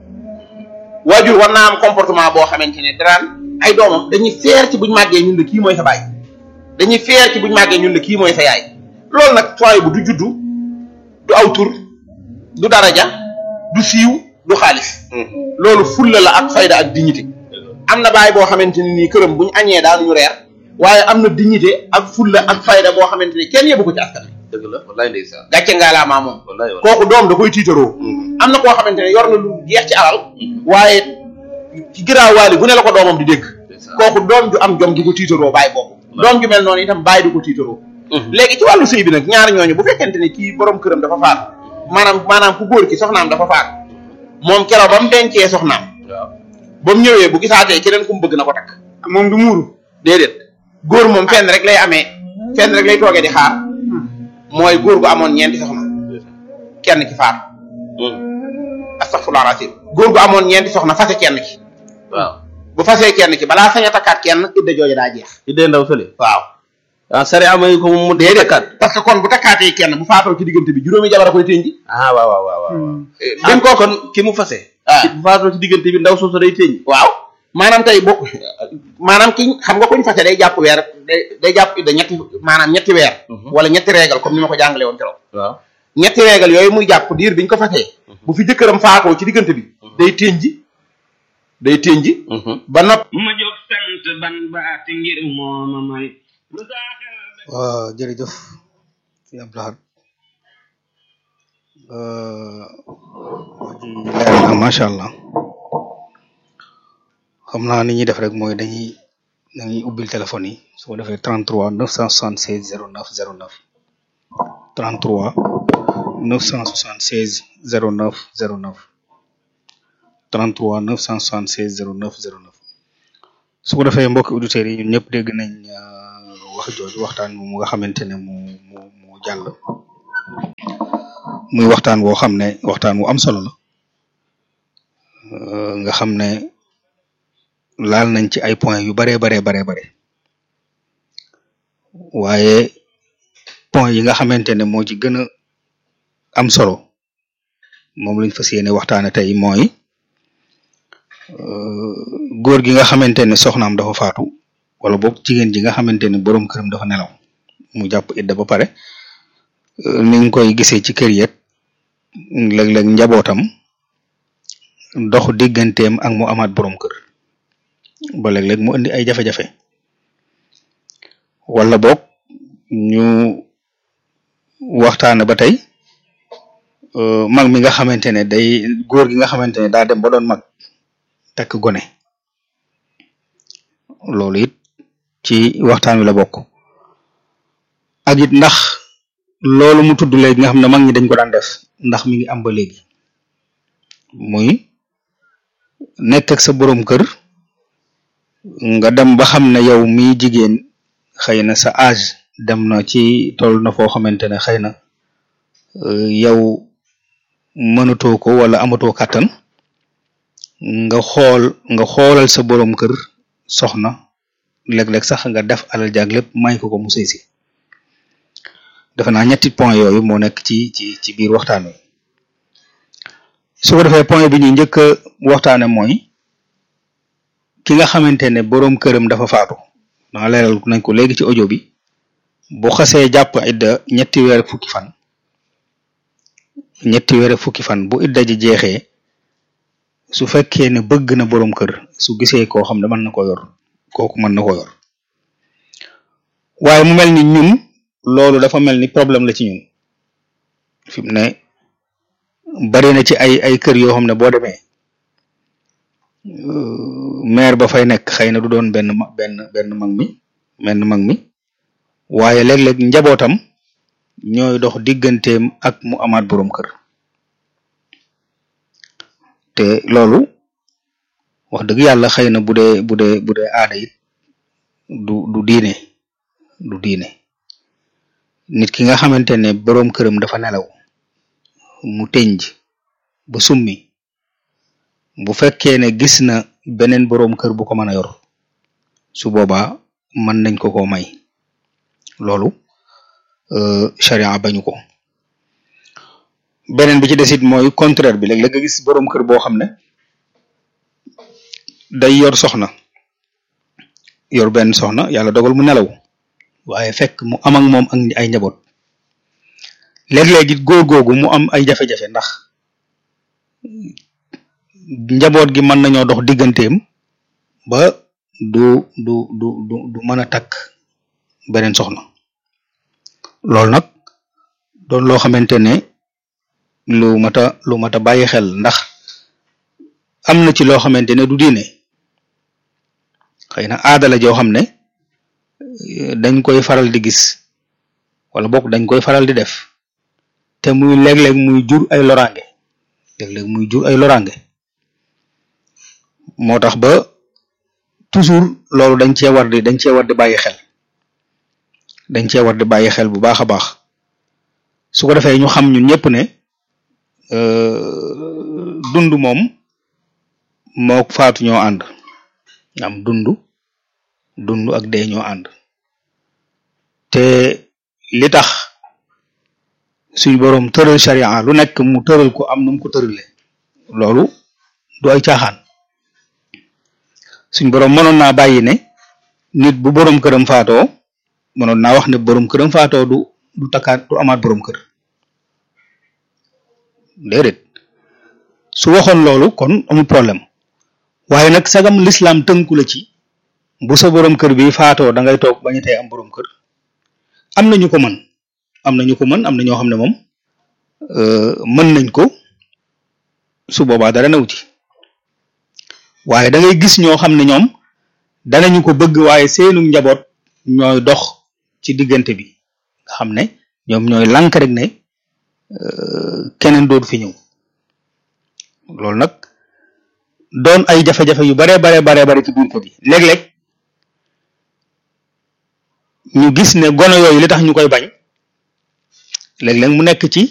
waajur war naa am comportement boo xamante ne daraan ay doomam dañuy fier ci buñ màggee ñun la kii mooy sa baay dañuy fier ci buñ màggee ñun la kii mooy sa yaay loolu nag sooy bu du juddu du aw tur du daraja du siiw du xaalis loolu fulla la ak fayda ak dignité am na baay boo xamante ne nii këram buñ añee daanuñu reer waaye am na dignité ak fulla ak fayda boo xamante ne kenn yebbu ko ci askan wi dëgg la wallaay ndeysaan gàcce ngaalaamaa moom kooku doom da koy tiitaroo am na koo xamante ne yor na lu jeex ci alal waaye ci giraawaali bu ne la ko doomam di dégg kooku doom ju am jom di ko tiitaroo bàyyi boobu doom ju mel noonu itam bàyyi di ko tiitaroo léegi ci wàllu sëy bi nag ñaar ñooñu bu fekkente ne kii borom këram dafa faatu maanaam ku góor ki soxnaam dafa faatu moom keroog ba mu dencee soxnaam ba mu ñëwee bu gisaatee keneen ku mu bëgg na ko takk moom du muuru déedéet góor moom fenn rek lay toogee di xaar mooy góor gu amoon ñeenti soxna kenn ki faatu astaghfirullah rasim góor gu amoon ñeenti soxna fase kenn ki waaw bu fasee kenn ki balaa sañ a takkaat kenn idda jooju daa jeex idda ndaw sële waaw sari amay ko mu dee takkaat parce que kon bu takkaatee kenn bu faatoo ci diggante bi juróomi jabar a koy tënji waaw dañ ko kon ki mu fase bu faatoo ci diggante bi ndaw soosu day tënji waaw maanaam tey bokk maanaam ki xam nga kuñ fase day jàpp weer day jàpp idda ñetti weer wala ñetti régal comme ni ma ko jàngale woon keroog waaw ñetti régal yooyu muy jàpp diir biñ ko fasee bu fi jëkkëram faatoo ci diggante bi day tënji ba nopp ma jóg sant ban baati ngir mooma may waaw jërëjëf si Abdoulaye leer na macha allah xam naa ni ñuy def rek mooy dañuy ubbil téléphone yi su ko defee 33 976 09 09 33 976 09 09 33 976 09 09 su ko defee mbokki auditeurs yi ñun ñëpp dégg nañ wax jooju waxtaan mu nga xamante ne mu jàll muy waxtaan woo xam ne waxtaan wu am solo la nga xam ne laal nañ ci ay points yu bare waaye point yi nga xamante ne moo ci gën a am solo moom lañ fas yéene waxtaane tey mooy góor gi nga xamante ne soxnaam dafa faatu wala boog jigéen ji nga xamante ne boroom këram dafa nelaw mu jàpp idda ba pare ni nga koy gisee ci kër yet léeg-léeg njabootam dox digganteem ak mu amaat boroom kër ba léeg-léeg mu indi ay jafe-jafe wala boog ñu waxtaane ba tey mag mi nga xamante ne day góor gi nga xamante ne daa dem ba doon mag takk gone loolu it ci waxtaan wi la bokk ak it ndax loolu mu tudd léegi nga xam ne mag ñi dañ ko daan def ndax mi ngi am ba léegi muy nekk ak sa boroom kër nga dem ba xam ne yow mi jigéen xëy na sa âge dem na ci toll na foo xamante ne xëy na yow mënatoo ko wala amatoo kàttan nga xoolal sa boroom kër soxna léeg-léeg sax nga def alal jaag lépp may ko mu sëy si defe naa ñetti point yooyu moo nekk ci biir waxtaan wi su ko defee point bi ñuy njëkk a waxtaane mooy ki nga xamante ne boroom këram dafa faatu naa leeral nañ ko léegi ci audio bi bu xasee jàpp idda ñetti weer ak fukki fan bu idda ji jeexee su fekkee ne bëgg na boroom kër su gisee koo xam ne mën na ko yor kooku mën na ko yor waaye mu mel ni ñun loolu dafa mel ni problème la ci ñun fi mu ne bari na ci ay kër yoo xam ne boo demee maire ba fay nekk xëy na du doon benn mag mi waaye léeg-léeg njabootam ñooy dox digganteem ak mu amaat boroom kër te loolu wax dëgg yàlla xëy na bu dee aada it du diine nit ki nga xamante ne boroom këram dafa nelaw mu tënj ba summi bu fekkee ne gis na beneen boroom kër bu ko mën a yor su boobaa mën nañ ko may loolu charia bañu ko beneen bi ci desit mooy contraire bi léeg-léeg nga gis boroom kër boo xam ne day yor soxna yor benn soxna yàlla dogal mu nelaw waaye fekk mu am ak moom ak ay njaboot léeg-léeg it góor googu mu am ay jafe-jafe ndax njaboot gi mën nañoo dox digganteem ba du mën a takk beneen soxna loolu nag doon loo xamante ne lu mat a bàyyi xel ndax am na ci loo xamante ne du diine xëy na aada la joo xam ne dañ koy faral di gis wala bokk dañ koy faral di def te muy léeg-léeg muy jur ay loraange moo tax ba toujours loolu dañ cee war di bàyyi xel bu baax a baax su ko defee ñu xam ñun ñëpp ne dund moom mook faatu ñoo ànd am dund ak dee ñoo ànd te li tax suñ boroom tëral sharia lu nekk mu tëral ko am nu mu ko tërale loolu du ay caaxaan suñ boroom mënoon naa bàyyi ne nit bu boroom këram faatoo mënoon naa wax ne boroom këram faatoo du takkaat du amaat boroom kër déedéet su waxoon loolu kon amul problème waaye nag sagam l'islam tënku la ci bu sa boroom kër bi faatoo da ngay toog bañu tey am boroom kër am na ñu ko mën am na ñoo xam ne moom mën nañ ko su boobaa dara new ci waaye da ngay gis ñoo xam ne ñoom danañu ko bëgg waaye seenu njaboot ñooy dox ci diggante bi nga xam ne ñoom ñooy lànk rek ne keneen dootu fi ñëw loolu nag doon ay jafe-jafe yu bare ci biir ko bi léeg-léeg ñu gis ne gono yooyu li tax ñu koy bañ léeg-léeg mu nekk ci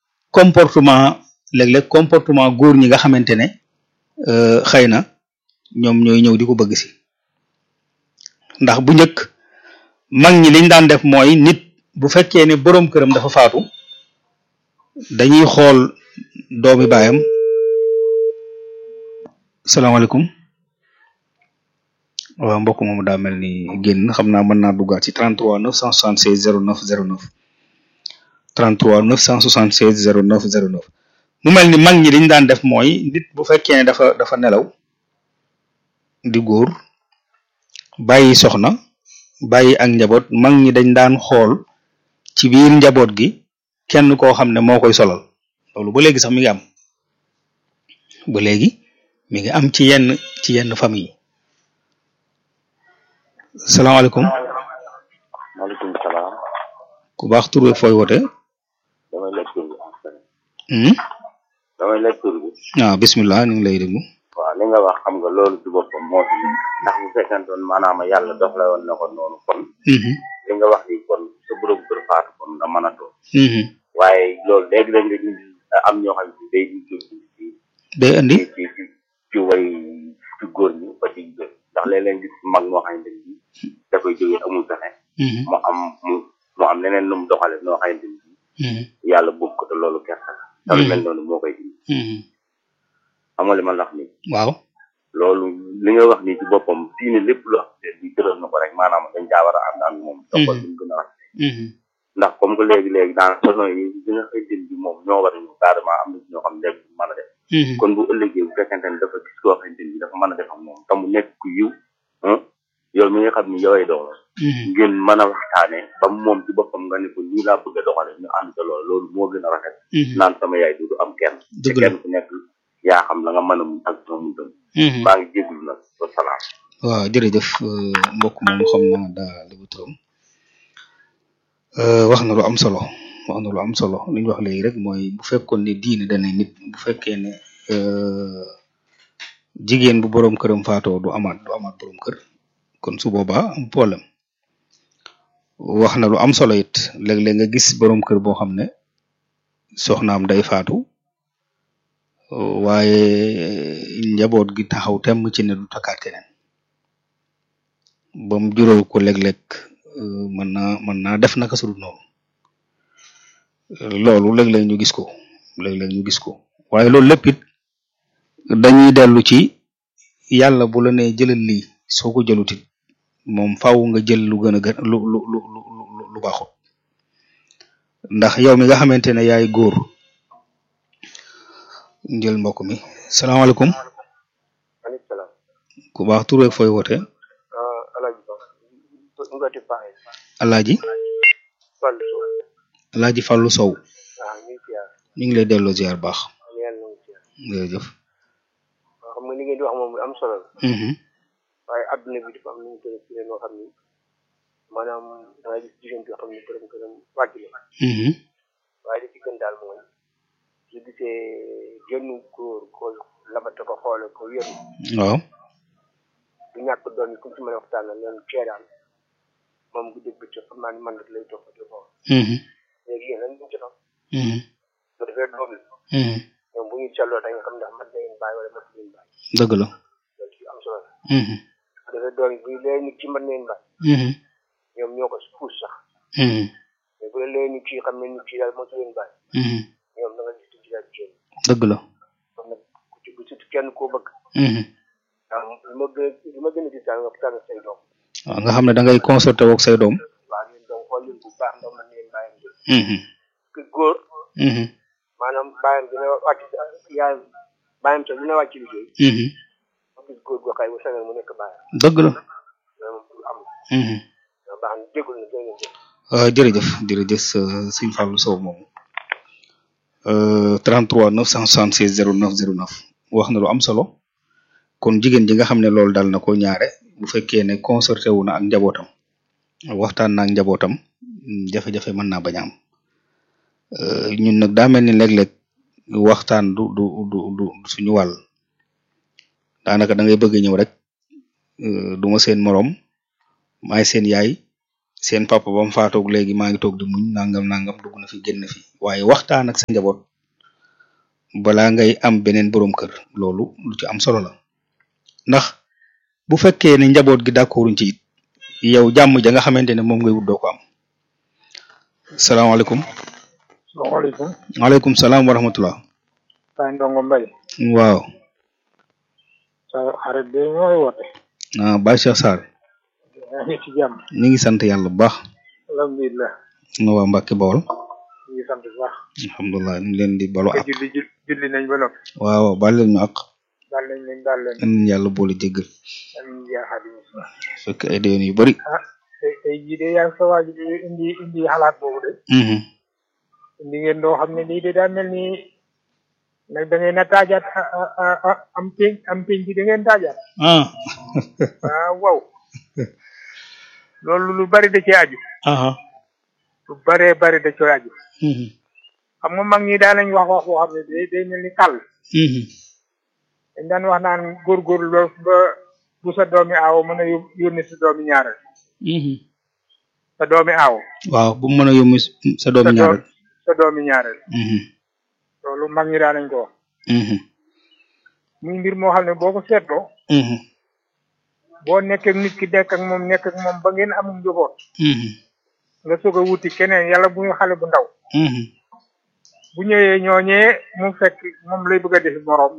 comportement góor ñi nga xamante ne xëy na ñoom ñooy ñëw di ko bëgg si ndax bu njëkk mag ñi liñ daan def mooy nit bu fekkee ne boroom këram dafa faatu dañuy xool doomi baayam. salaamaaleykum waaw mbokk moomu daa mel ni génn xam naa mën naa duggaat ci 33 976 09 09 33 976 09 09 mu mel ni mag ñi liñ daan def mooy nit bu fekkee ne dafa nelaw di góor bàyyi soxna bàyyi ak njaboot mag ñi dañ daan xool ci biir njaboot gi kenn koo xam ne moo koy solal loolu ba léegi sax mi ngi am ba léegi mi ngi am ci yenn famille yi. salaamaaleykum. maaleykum salaam. ku baax tur beeg fooy wote. damay lekk tur bi. damay lekk tur bi. waaw bismillah ñu ngi lay déglu. waaw li nga wax xam nga loolu ci boppam moo fi ndax bu fekkantoon maanaam yàlla doxale woon na ko noonu kon. li nga wax ni kon sa borom kër faatu kon nga mën a toog. waaye loolu léegi-léeg nga gis am ñoo xam ne day indi ci way ci góor ñi ba ci jigéen ndax léeg-léeg gis mag moo xamante ni da koy jógee amul pexe mu am leneen lu mu doxale noo xamante ni yàlla bëgg ko te loolu kersa la lu mel noonu moo koy indi xam nga li ma la wax nii waaw loolu li nga wax nii ci boppam fii ne lépp lu xam ne jëral na ko rek maanaam dañ caa war a ànd ak moom doxal duñ gën a wax ndax comme que léegi daan façon yi dina xëytin bi moom ñoo war a ñu carrément am na ñoo xam ne léegi mën a def kon bu ëllëgee bu fekkente ne dafa gis koo xamante ni dafa mën a def ak moom te mu nekk ku yiw yow mi nga xam ni yoway doom ngeen mën a waxtaane ba moom ci boppam nga ne ko lii laa bëgg a doxale ñu ànd ca loolu moo gën a rafet naan sama yaay du am kenn te kenn ku nekk yaa xam la nga mën a mu ak soo mu tëm maa ngi jéglu nag wa salaam waaw jërëjëf mbokk moom xam naa daa lébu turam wax na lu am solo li ñu wax léegi rek mooy bu fekkoon ne diine dana nit bu fekkee ne jigéen bu boroom këram faatoo du amaat boroom kër kon su boobaa am problème wax na lu am solo it léeg-léeg nga gis boroom kër boo xam ne soxnaam day faatu waaye njaboot gi taxaw temm ci ne du takkaat keneen ba mu jural ko léeg-léeg mën naa def naka su dul noonu loolu léeg-léeg ñu gis ko waaye loolu lépp it dañuy dellu ci yàlla bu la nee jëlal lii soo ko jëlut it moom faaw nga jël lu gën a gën lu baaxut ndax yow mi nga xamante ne yaay góor njël mbokk mi salaamaaleykum. maaleykum salaam. ku baax tur beeg fooy wootee. Alaaji Fallou Sow. ñu ngi lay delloo ziar baax. jërëjëf. xam nga li ngeen di wax moom am solo la. waaye adduna bi dafa am nu mu tëddee noo xam ni maanaam da ngay gis jigéen bi nga xam ne borom këram wàcc la. waaye li ci gën daal mooy su gisee genn góor ko lamata ko xoole ko yëru. waaw. du ñàkk doon yi ku ci mën a waxtaan ak leen ceeraan moom bu dégg ci xam naa ni man rek lay topp di xool. léegi yéen lan ñu ci topp. su defee doom yi. ñoom bu ñu seetloo da nga xam ndax mat na leen bàyyi wala mat leen bàyyi. dëgg la. loolu ci am solo la. su defee doom yi bu lee nit ci mat na leen bàyyi. ñoom ñoo ko puus sax. mais bu lee nit ci xam ne nit ci daal moo ci leen bàyyi. ñoom da nga gis ci daal ci dëgg la. kon nag ku ci surtout kenn koo bëgg. waaw li ma gën a gis daal nga waxtaan ak say doom. waaw nga xam ne da ngay consulté woog say doom. waaw ñun donc xool leen bu baax ndax man leen bàyyam que góor. maanaam bàyyam dina wàcc yaay bàyyam sax dina wàcc liggéey. ma gis góor goo xay bu sañoon mu nekk bàyyam. dëgg la. loolu moom am na. baax na jégalu na jërëjëf sëñ Fallou Sow moomu 33 976 09 09 wax na lu am solo kon jigéen ji nga xam ne loolu dal na ko ñaare bu fekkee ne concerté wu na ak njabootam waxtaan na ak njabootam jafe-jafe mën naa bañ a am ñun nag daa mel ni léeg-léeg waxtaan du suñu wàll daanaka da ngay bëgg ñëw rek du ma seen morom maay seen yaay seen papa ba mu faatoog léegi maa ngi toog di muñ nangam dugg na fi génn fi waaye waxtaan ak sa njaboot balaa ngay am beneen borom kër loolu lu ci am solo la ndax bu fekkee ne njaboot gi d'accorduñ ci it yow jàmm ja nga xamante ne moom ngay wut doo ko am. salaamaaleykum. salaamaaleykum. waaleykum salaam wa rahmatullah. Baye Ndongo Mbaye. waaw. sa xarit bi mooy woote. Baye Cheikh Sarr. yaa ngi ci jàmm. ñu ngi sant yàlla bu baax. alhamdulilah. waa Mbacke Bawol. ñu ngi sant bu baax. alhamdulilah ñu ngi leen di balu ak. julli nañ ba noppi. waaw baal leen ñu ak. baal nañ leen baal leen. amiin yàlla boole jéggal. amiin yaa xam ne. fekk ay déwén yu bari. tey jii de yaa ngi sa waaj indi xalaat boobu de. indi ngeen doo xam ne lii de daa mel ni nag da ngeen a taajaat am penc da ngeen taajaat. Waaw. loolu lu bari da cee aju. lu baree bari da cee aju. xam nga mag ñi daan nañ wax boo xam ne day mel ni kàll. dañ daan wax naan góorgóorlu ba bu sa doomi aaw mën a yónni sa doomi ñaareel. sa doomi aaw. waaw bu mu mën a yónni sa doomi ñaareel. sa doomi ñaareel. loolu mag ñi daan nañ ko wax. muy mbir moo xam ne boo ko seetloo. boo nekk ak nit ki nekk ak moom ba ngeen amum njaboot. nga soog a wuti keneen yàlla bu ñu xale bu ndaw. bu ñëwee ñooñee mu fekk moom lay bëgg a def moroom.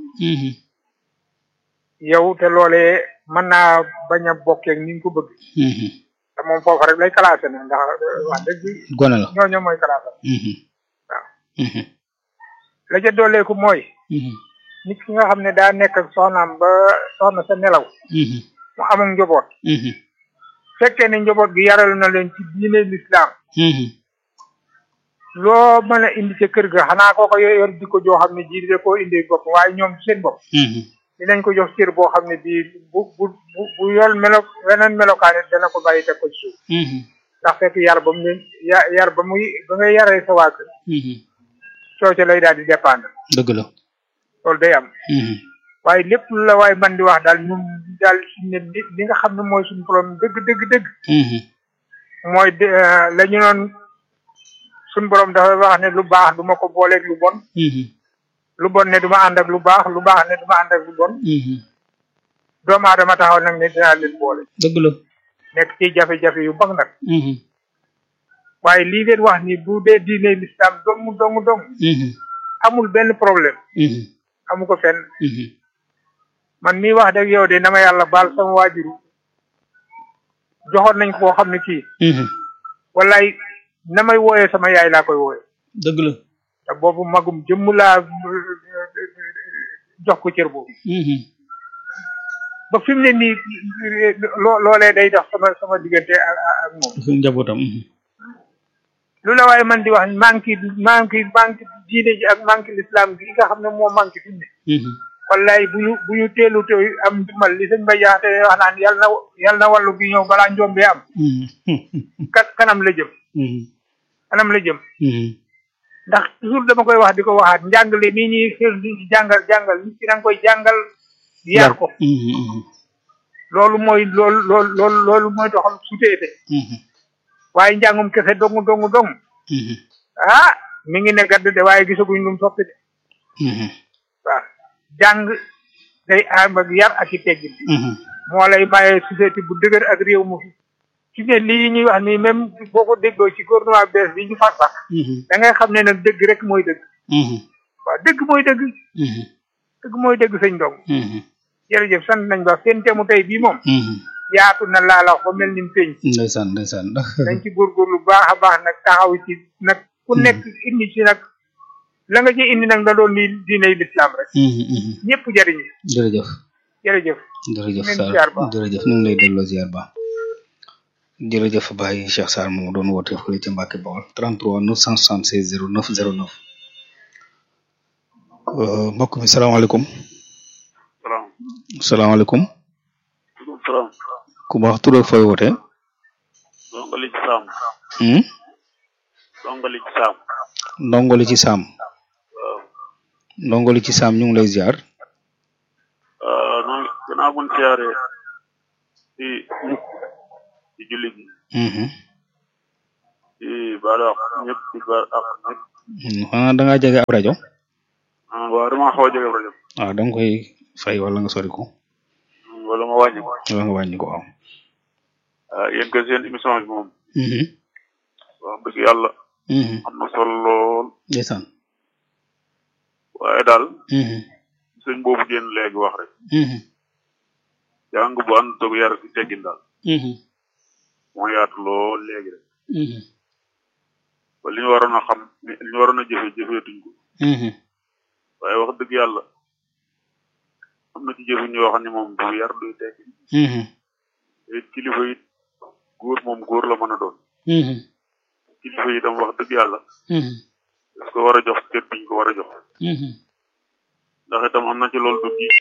yow te loolee mën naa bañ a bokkeeg ni nga ko bëgg. te moom foofu rek lay classé na ndax wax dëgg. gone la ñooñu mooy classé. waaw. la ca dooleeku mooy. nit ki nga xam ne daa nekk ak soxnaam ba soxna sa nelaw. mu amul njaboot. fekkee ne njaboot gi yaral na leen ci diine lislaam. loo mën a indi ca kër ga xanaa kooko yor jikko joo xam ne ji da koo indi bopp waaye ñoom seen bopp. dinañ ko jox cër boo xam ne bii bu yor weneen melokaane dana ko bàyyi teg ko ci suuf. ndax fekk yar ba mu yar ba ngay yaree sa waa kër. soo ca lay daal di dépendre. dëgg la. loolu day am. waaye lépp lu la waaye man di wax daal ñun daal ne li nga xam ne mooy suñu problème dëgg. mooy la ñu noon suñu borom dafa wax ne lu baax du ma ko booleeg lu bon. lu bon ne du ma ànd ak lu baax lu baax ne du ma ànd ak lu bon. doomu aadama taxaw nag ne dinaa leen boole. dëgg la. nekk ci jafe-jafe yu mag nag. waaye lii leen wax ni bu dee diine l'islam dong. amul benn problème. amu ko fenn. man mii wax dëgg yow de na ma yàlla baal sama waajur joxoon nañ ko koo xam ne kii. wallaay na may wooyee sama yaay laa koy wooyee. dëgg la. te boobu magum jëmm laa jox ko cër boobu. ba fi mu ne nii loolee day dox sama diggante ak moom. suñu njabootam. lu la waaye man di wax manque diine ji ak manque l'islam gi nga xam ne moo manque fi mu ne. wallaay bu ñu teelu te am ndimbal li sëñ Bay Jaxate wax naan yàlla na wàllu gi ñëw balaa njombe am. kanam la jëm. kanam la jëm. ndax toujours dama koy wax di ko waxaat njàngale nii ñuy xel di jàngal nit ki da nga koy jàngal yar ko. loolu mooy loolu mooy doxal suteete. waaye njàngum kese dong. mi ngi ne gadd de waaye gisaguñ lu mu soppi de. waaw jàng day am ak yar ak i teggin. moo lay maye société bu dëgër ak réew mu fi. ci ne lii ñuy wax nii même boo ko déggoo ci gouvernement bees bi ñu far sax. da ngay xam ne nag dëgg rek mooy dëgg. waaw dëgg mooy dëgg. dëgg mooy dëgg sëñ Ndong. jërëjëf sant nañ ba seen temu tey bii moom. yaatu na laa la wax ba mel ni mu peñ. ndeysaan. dañ ci góorgóorlu baax a baax nag taxaw ci nag ku nekk indi ci nag la nga ci indi nag nga doon ni diine l'islam rek. ñëpp jëriñu. jërëjëf. jërëjëf Sarr jërëjëf ñu ngi lay delloo ziar ba. jërëjëf Baye Cheikh Sarr moo doon woote fële ca Mbacke Bawol 33 976 09 09. mbokk mi salaamaaleykum. salaamaaleykum. ku baax tur ak fooy wootee. Ndongoli ci Saam. Ndongoli ci Saam. waaw. Ndongoli ci Saam ñu ngi lay ziar. noonu gannaaw bu ñu siyaaree ci julli gi. di baal ak ñëpp di baal ak ñëpp. xanaa da ngaa jege ab rajo. waaw dama xaw a jege rajo. waaw da nga koy fay wala nga sori ko. wala nga wàññi ko. wala nga wàññi ko waaw. yéen kay seen émission bi moom. wax dëgg yàlla. am na solo lool. ndeysaan. waaye daal. sëñ boobu génn léegi wax rek. jàng bu ànd toog yar si teggin daal. moo yaatu lool léegi rek. ba li ñu waroon a xam li ñu waroon a jëfeetuñ ko. waaye wax dëgg yàlla am na ci jëfuñ yoo xam ne moom du yar duy teggin. te kilifa yi góor moom góor la mën a doon. kilifa yi itam wax dëgg yàlla. daf ko war a jox kër biñ ko war a jox. ndax itam am na ci loolu du ji.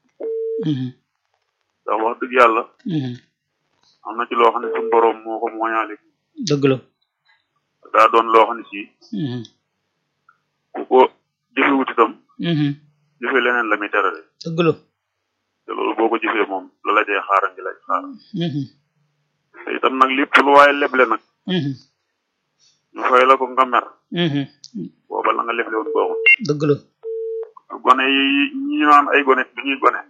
ndax wax dëgg yàlla. am na ci loo xam ne suñu borom moo ko mooñaale. dëgg la. daa doon loo xam ne si. ku ko jëfewut itam. jëfe leneen la muy terale. dëgg la. te loolu boo ko jëfee moom la la cay xaaral ngi lay xaaral. te itam nag lépp lu waaye leble nag. ñu fay la ko nga mer. booba la nga leble woon baaxul. dëgg la. gone yi ñi naan ay gone du ñuy gone.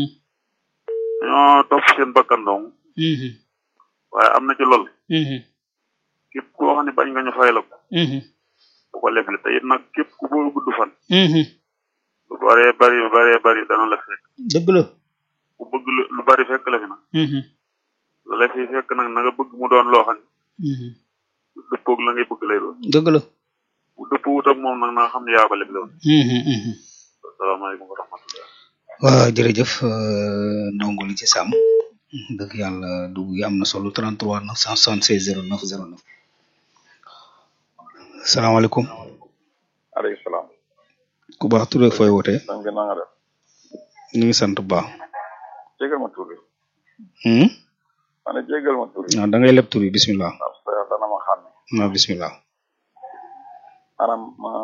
ñoo topp seen bakkan dong. waaye am na ci lool. képp koo xam ne bañ nga ñu fay la ko. bu ko leble te it nag képp ku bëgg gudd fan. lu bari dana la fekk. dëgg la. ku bëgg lu bari fekk la fi nag. la la fi fekk nag na nga bëgg mu doon loo xam ne. dëppoog la ngay bëgg lay doon. dëgg la. bu dëppoo wut ak moom nag na nga xam ne yaa ko leble woon. asalaamaaleykum wa rahmatulah. waaw jërëjëf ndongo li ci sàmm dëgg yàlla dugg yi am na solo 33 976 09 09 salaamaaleykum. aleykum salaam. ku baax tur beeg fooy wootee. na nga def. ñu ngi sant bu baax. jégal ma tur bi. ma ne jégal ma tur bi. da ngay leb tur bi bisimilah. waaw dana ma xam. waaw bisimilah. maanaam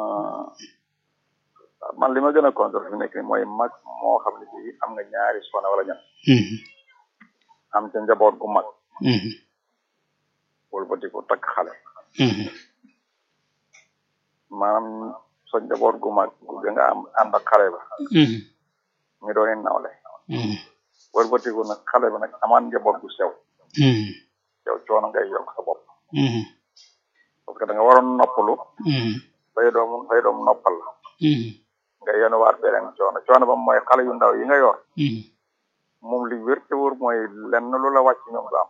man li ma gën a contre fi nekk ni mooy mag moo xam ne bii am nga ñaari soxna wala ñett. am ca njaboot gu mag. wala ba di ko takk xale. maanaam sa njaboot gu mag gu nga am ànd ak xale ba. ñu doon nawle. wala ba di ko nag xale ba nag amaan njaboot gu sew. yow coono ngay yokk sa bopp. parce que da nga waroon noppalu. say doom noppal la. nga yenuwaat beneen coono ba mooy xale yu ndaw yi nga yor. moom li wér te wóor mooy lenn lu la wàcc ñoom du am.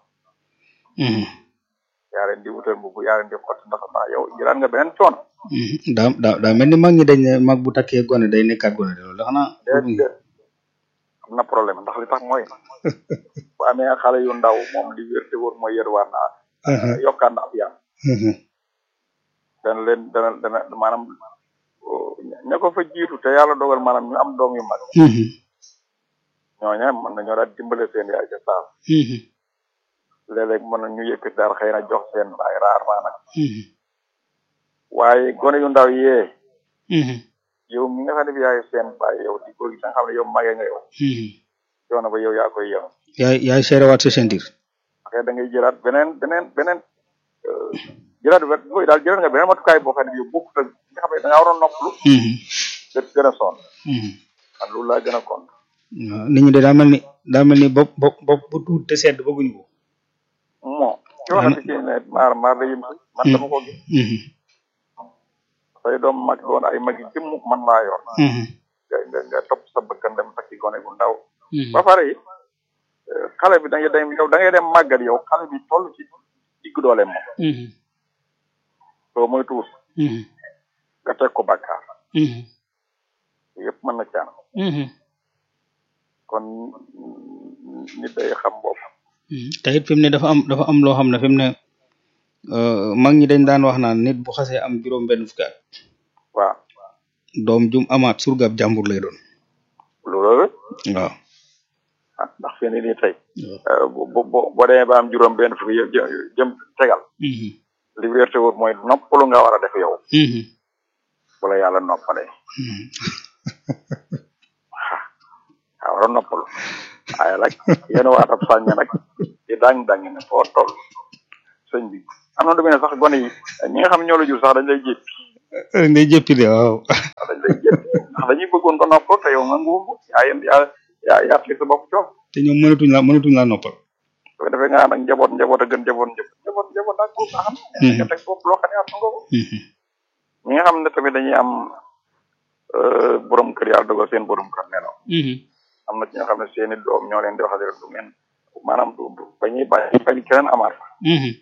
yaa leen di wutal mbubu yaa leen di xotti ndax yow jëlaat nga beneen coono. daa mel ni mag ñi dañ ne mag bu takkee gone day nekkaat gone de loolu da xanaa. déedéet am na problème ndax li tax mooy bu amee xale yu ndaw moom li wér te wóor mooy yërwaat naa. yokkaat na ab yaam. dana maanaam ña ko fa jiitu te yàlla dogal maanaam ñu am doom yu mag. ñooña mën nañoo daal dimbale seen yaay ca saa. léeg-léeg mën na ñu yëkkati daal xëy na jox seen baay rarement nag. waaye gone yu ndaw yee. yow mi nga xam ne bi yaay seen baay yow di ko nga xam ne yow magee nga yow. coono ba yow yaa koy yow. yaay seerewaat sa sentir. xëy da ngay jëlaat beneen jëlaat wet booy daal jëlaat nga beneen matukaay boo xam ne bii bokkut ak nga xam ne da ngaa waroon noppalu. gën a sonn. man loolu laa gën a kon. waaw nit ñi de daa mel ni bopp bu tuut te sedd bëgguñu ko. bon coono bi ci ne maar la yëm si man dama ko gis. say doom mag doon ay mag yi jëmm man laa yor. nga topp sa bëkkan dem takki gone gu ndaw. ba pare it xale bi da ngay dem màggat yow xale bi toll ci digg doole moom. soo mooy tuut. nga teg ko bàkkaar. yëpp mën na caan. kon nit day xam bopp. te it fi mu ne dafa am loo xam ne fi mu ne mag ñi dañ daan wax naan nit bu xasee am juróom-benn fukki at. waaw. doom jum amaat surgaab jàmbur lay doon. loolu. waaw. ah ndax fi ne nii tey. boo demee ba am juróom-benn fukki jëm tegal. li wér te wóor mooy noppalu nga war a def yow. bu la yàlla noppalee. waaw war a noppalu. waaye nag yéen a waatab sàññ nag di dang-dang ne foo toll sëñ bi am na lu mel ne sax gone yi ñi nga xam ne ñoo la jur sax dañ lay jéppi. dañ lay jéppi de waaw. dañ lay jéppi ndax dañuy bëggoon ko noppal te yow nga nguur yaa yaatli sa bopp coow. te ñoom mënatuñ laa noppal. su ko defee nga ànd ak njaboot a gën njaboot daal ko xam. nga teg bopp loo xam ne at nga ko. ñi nga xam ne tamit dañuy am borom kër yàlla dogal seen borom kër nelaw. am na ci ñoo xam ne seeni doom ñoo leen di waxal rek du ngeen maanaam du bañuy bañ keneen amaat fa.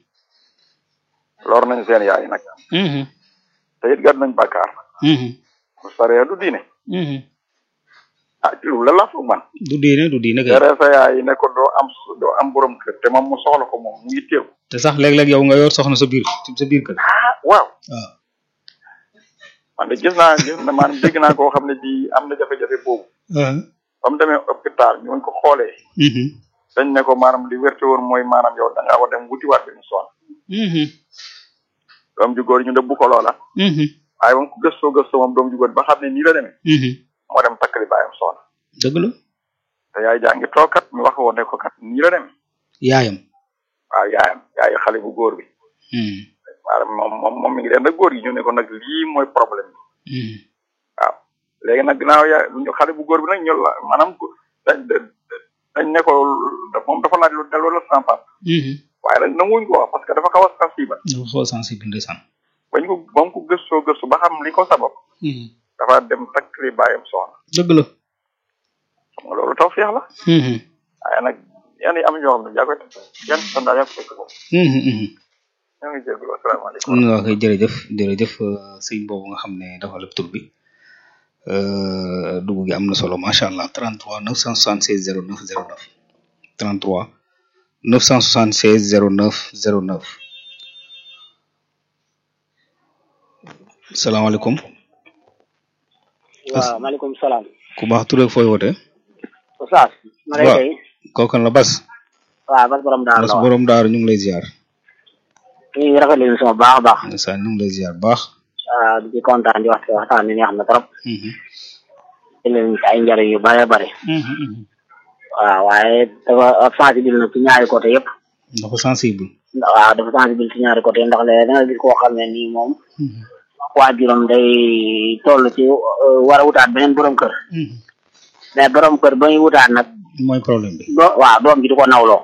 lor nañ seen yaay nag. te it gàdd nañ bàkkaar. bu saree du diine. ah ci lu la foog man. du diine kay. tere sa yaay ne ko doo am borom kër te moom mu soxla ko moom mu ngi teew. te sax léeg-léeg yow nga yor soxna sa biir kër. ah waaw. man de gis naa maanaam dégg naa koo xam ne bii am na jafe-jafe boobu. ba mu demee hôpital ñu ko xoolee. dañ ne ko maanaam li wérte woon mooy maanaam yow da ngaa war dem wutiwaat bi mu sonn. doom ju góor ñu dëbbu ko loola. waaye moom ku gëstoo moom doom ju góor ba xam ne nii la demee. moo dem takkali baayam sonn. dëgg la. te yaay jaa ngi toog kat ñu wax woon ne ko kat nii la demee. yaayam. waaw yaayu xale bu góor bi. maanaam moom mi ngi leen rek góor gi ñu ne ko nag lii mooy problème bi. waaw léegi nag ginnaaw xale bu góor bi nag ñu la maanaam dañ ne ko moom dafa laaj lu delloo la sans part. waaye nag nanguwuñ ko wax parce que dafa xaw a sensible. dafa xaw a sensible ndeysaan. bañ ko ba mu ko gëstu ba xam li ko sabab. dafa dem takkali baayam soxna. dëgg la. xam nga loolu taw feex la. waaye nag yan yi am ñoo xam ne yaa koy teg yan standard yaa ko fekk ko. ñoo ngi jégalu asalaamaaleykum. waaw kay jërëjëf sëñ boobu nga xam ne dafa lépp tur bi dugg gi am na solo macha allah 33 976 09 09 33 976 09 09. salaamaaleykum. waaw maaleykum salaam. ku baax tur ak fooy wootee. Oustaz. ma lay tey. kookan la Bas. waaw Bas borom Daaru Bas borom Daaru ñu ngi lay ziar. ñu ngi rafetlu émission bu baax a baax. ndeysaan ñu ngi lay ziar bu baax. di kontaan di waxtaan bi neex na trop. di leen ay njariñ yu bare bare. waaw waaye dafa sensible nag ci ñaari côté yëpp. dafa sensible. waaw dafa sensible ci ñaari côté ndax léegi da nga gis koo xam ne nii moom. waajuram day toll ci war a wutaat beneen borom kër. mais borom kër ba ñuy wutaat nag. mooy problème bi. waaw doom ji du ko nawloo.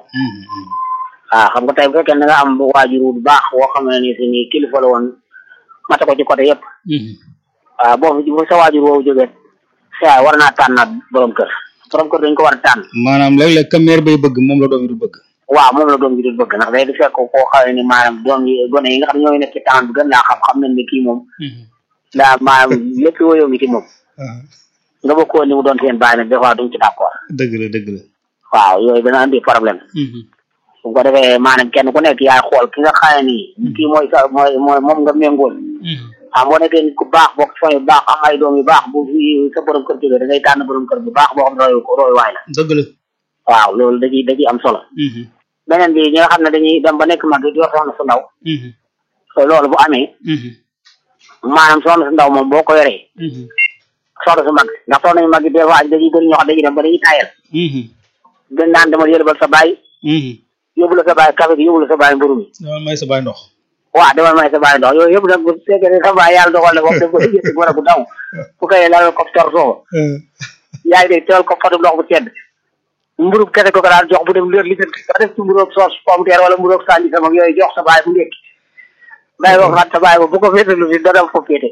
waaw xam nga tey bu fekkee da nga am waajur bu baax boo xam ne ni si ni kilifa la woon mate ko ci côté yëpp. waaw boo sa waajur woowu jógee saa war naa tànnaat borom kër dañ ko war a tànn. maanaam léeg-léeg ka mère bay bëgg moom la doom yi du bëgg. waaw moom la doom ji du bëgg ndax day di fekk koo xawee ni maanaam doom yi gone yi nga xam ne ñooy nekk ci temps bi gën laa xam nañ ne kii moom. daa maanaam lépp wóyoo ngi ci moom. nga bokkoo ni mu doon seen bàyyi nag des fois duñ ci d'accord. dëgg la. waaw yooyu dana andi problème. bu ko defee maanaam kenn ku nekk yaay xool ki nga xamee ni kii mooy moom nga méngool. boo nekkee nit ku baax bokk ci famille bu baax am ay doom yu baax bu fi sa borom kër jógee da ngay tànn borom kër bu baax boo xam ne royu waay la. dëgg la. waaw loolu da ciy am solo. beneen bi ñi nga xam ne dañuy dem ba nekk mag di yor soxna su ndaw. loolu bu amee. maanaam soxna su ndaw moom boo ko yoree. soxna su mag ndax soxna yu mag yi des fois dañuy bëri ñoo xam dañuy dem ba dañuy taayal. gën naan demal yëlbal sa baay. yóbbu la sa baay café gi yóbbu la sa baay mburu mi. demal may sa baay ndox. waaw demal may sa baay ndox yooyu yëpp nag bu fekkee ne sa baay yàlla dogal na moom daf ko yëg war a bu daw bu koy lal ko torso yaa ngi dégg teewal ko fatu ndox bu sedd mburu kese ko daan jox bu dem leer li def ci mburu soos pomme terre wala mburu sandi sama yooyu jox sa baay bu ndekki bàyyi ko xat sa baay bu ko féetalu fi dana ko féete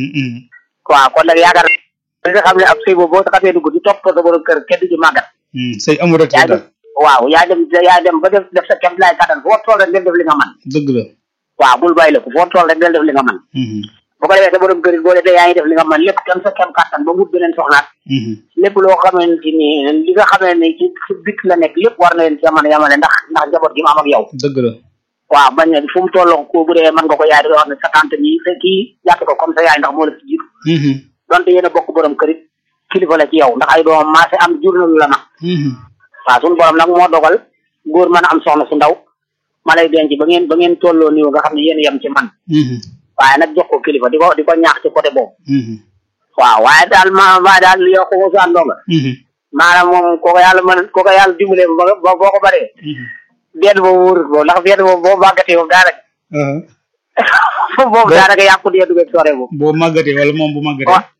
waaw kon nag yaakaar nga xam ne ab sëy boobu boo xasee dugg di topp sa borom kër kenn du ci màggat sëy amul rek waaw yaa dem ba def sa kem laay kattan foo tool rek del def li nga man dëgg la waaw bul bàyyi la ko foo tool rek del def li nga man bu ko defee sa borom kër boo defee yaa ngi def li nga man lépp kem sa kem kattan ba wut beneen soxnaat lépp loo xamante ni li nga xamee ne ci bit la nekk lépp war na leen ci mën a yamale ndax njaboot gi mu am ak yow dëgg la waaw bañ na fu mu tolloo ko bu dee mën nga ko yaay di wax ne sa tante nii sa kii jàppe ko comme sa yaay ndax moo la ci jiitu donte yéen a bokk borom kër it kilifa la ci yow ndax ay doomam maase am jur na lu la nag waaw suñu borom nag moo dogal góor mën a am soxna su ndaw ma lay denc ba ngeen tolloo niveau nga xam ne yéen yem ci man waaye nag jox ko kilifa di ko ñaax ci côté boobu waaw waaye daal yow ko su àndoo nga maanaam moom kooko yàlla dimbalee ba boo ko baree benn boobu wóorut boobu ndax benn boobu boo màggatee moom daanaka boobu daanaka yàqu dee duggee soore boobu boo màggatee wala moom bu màggatee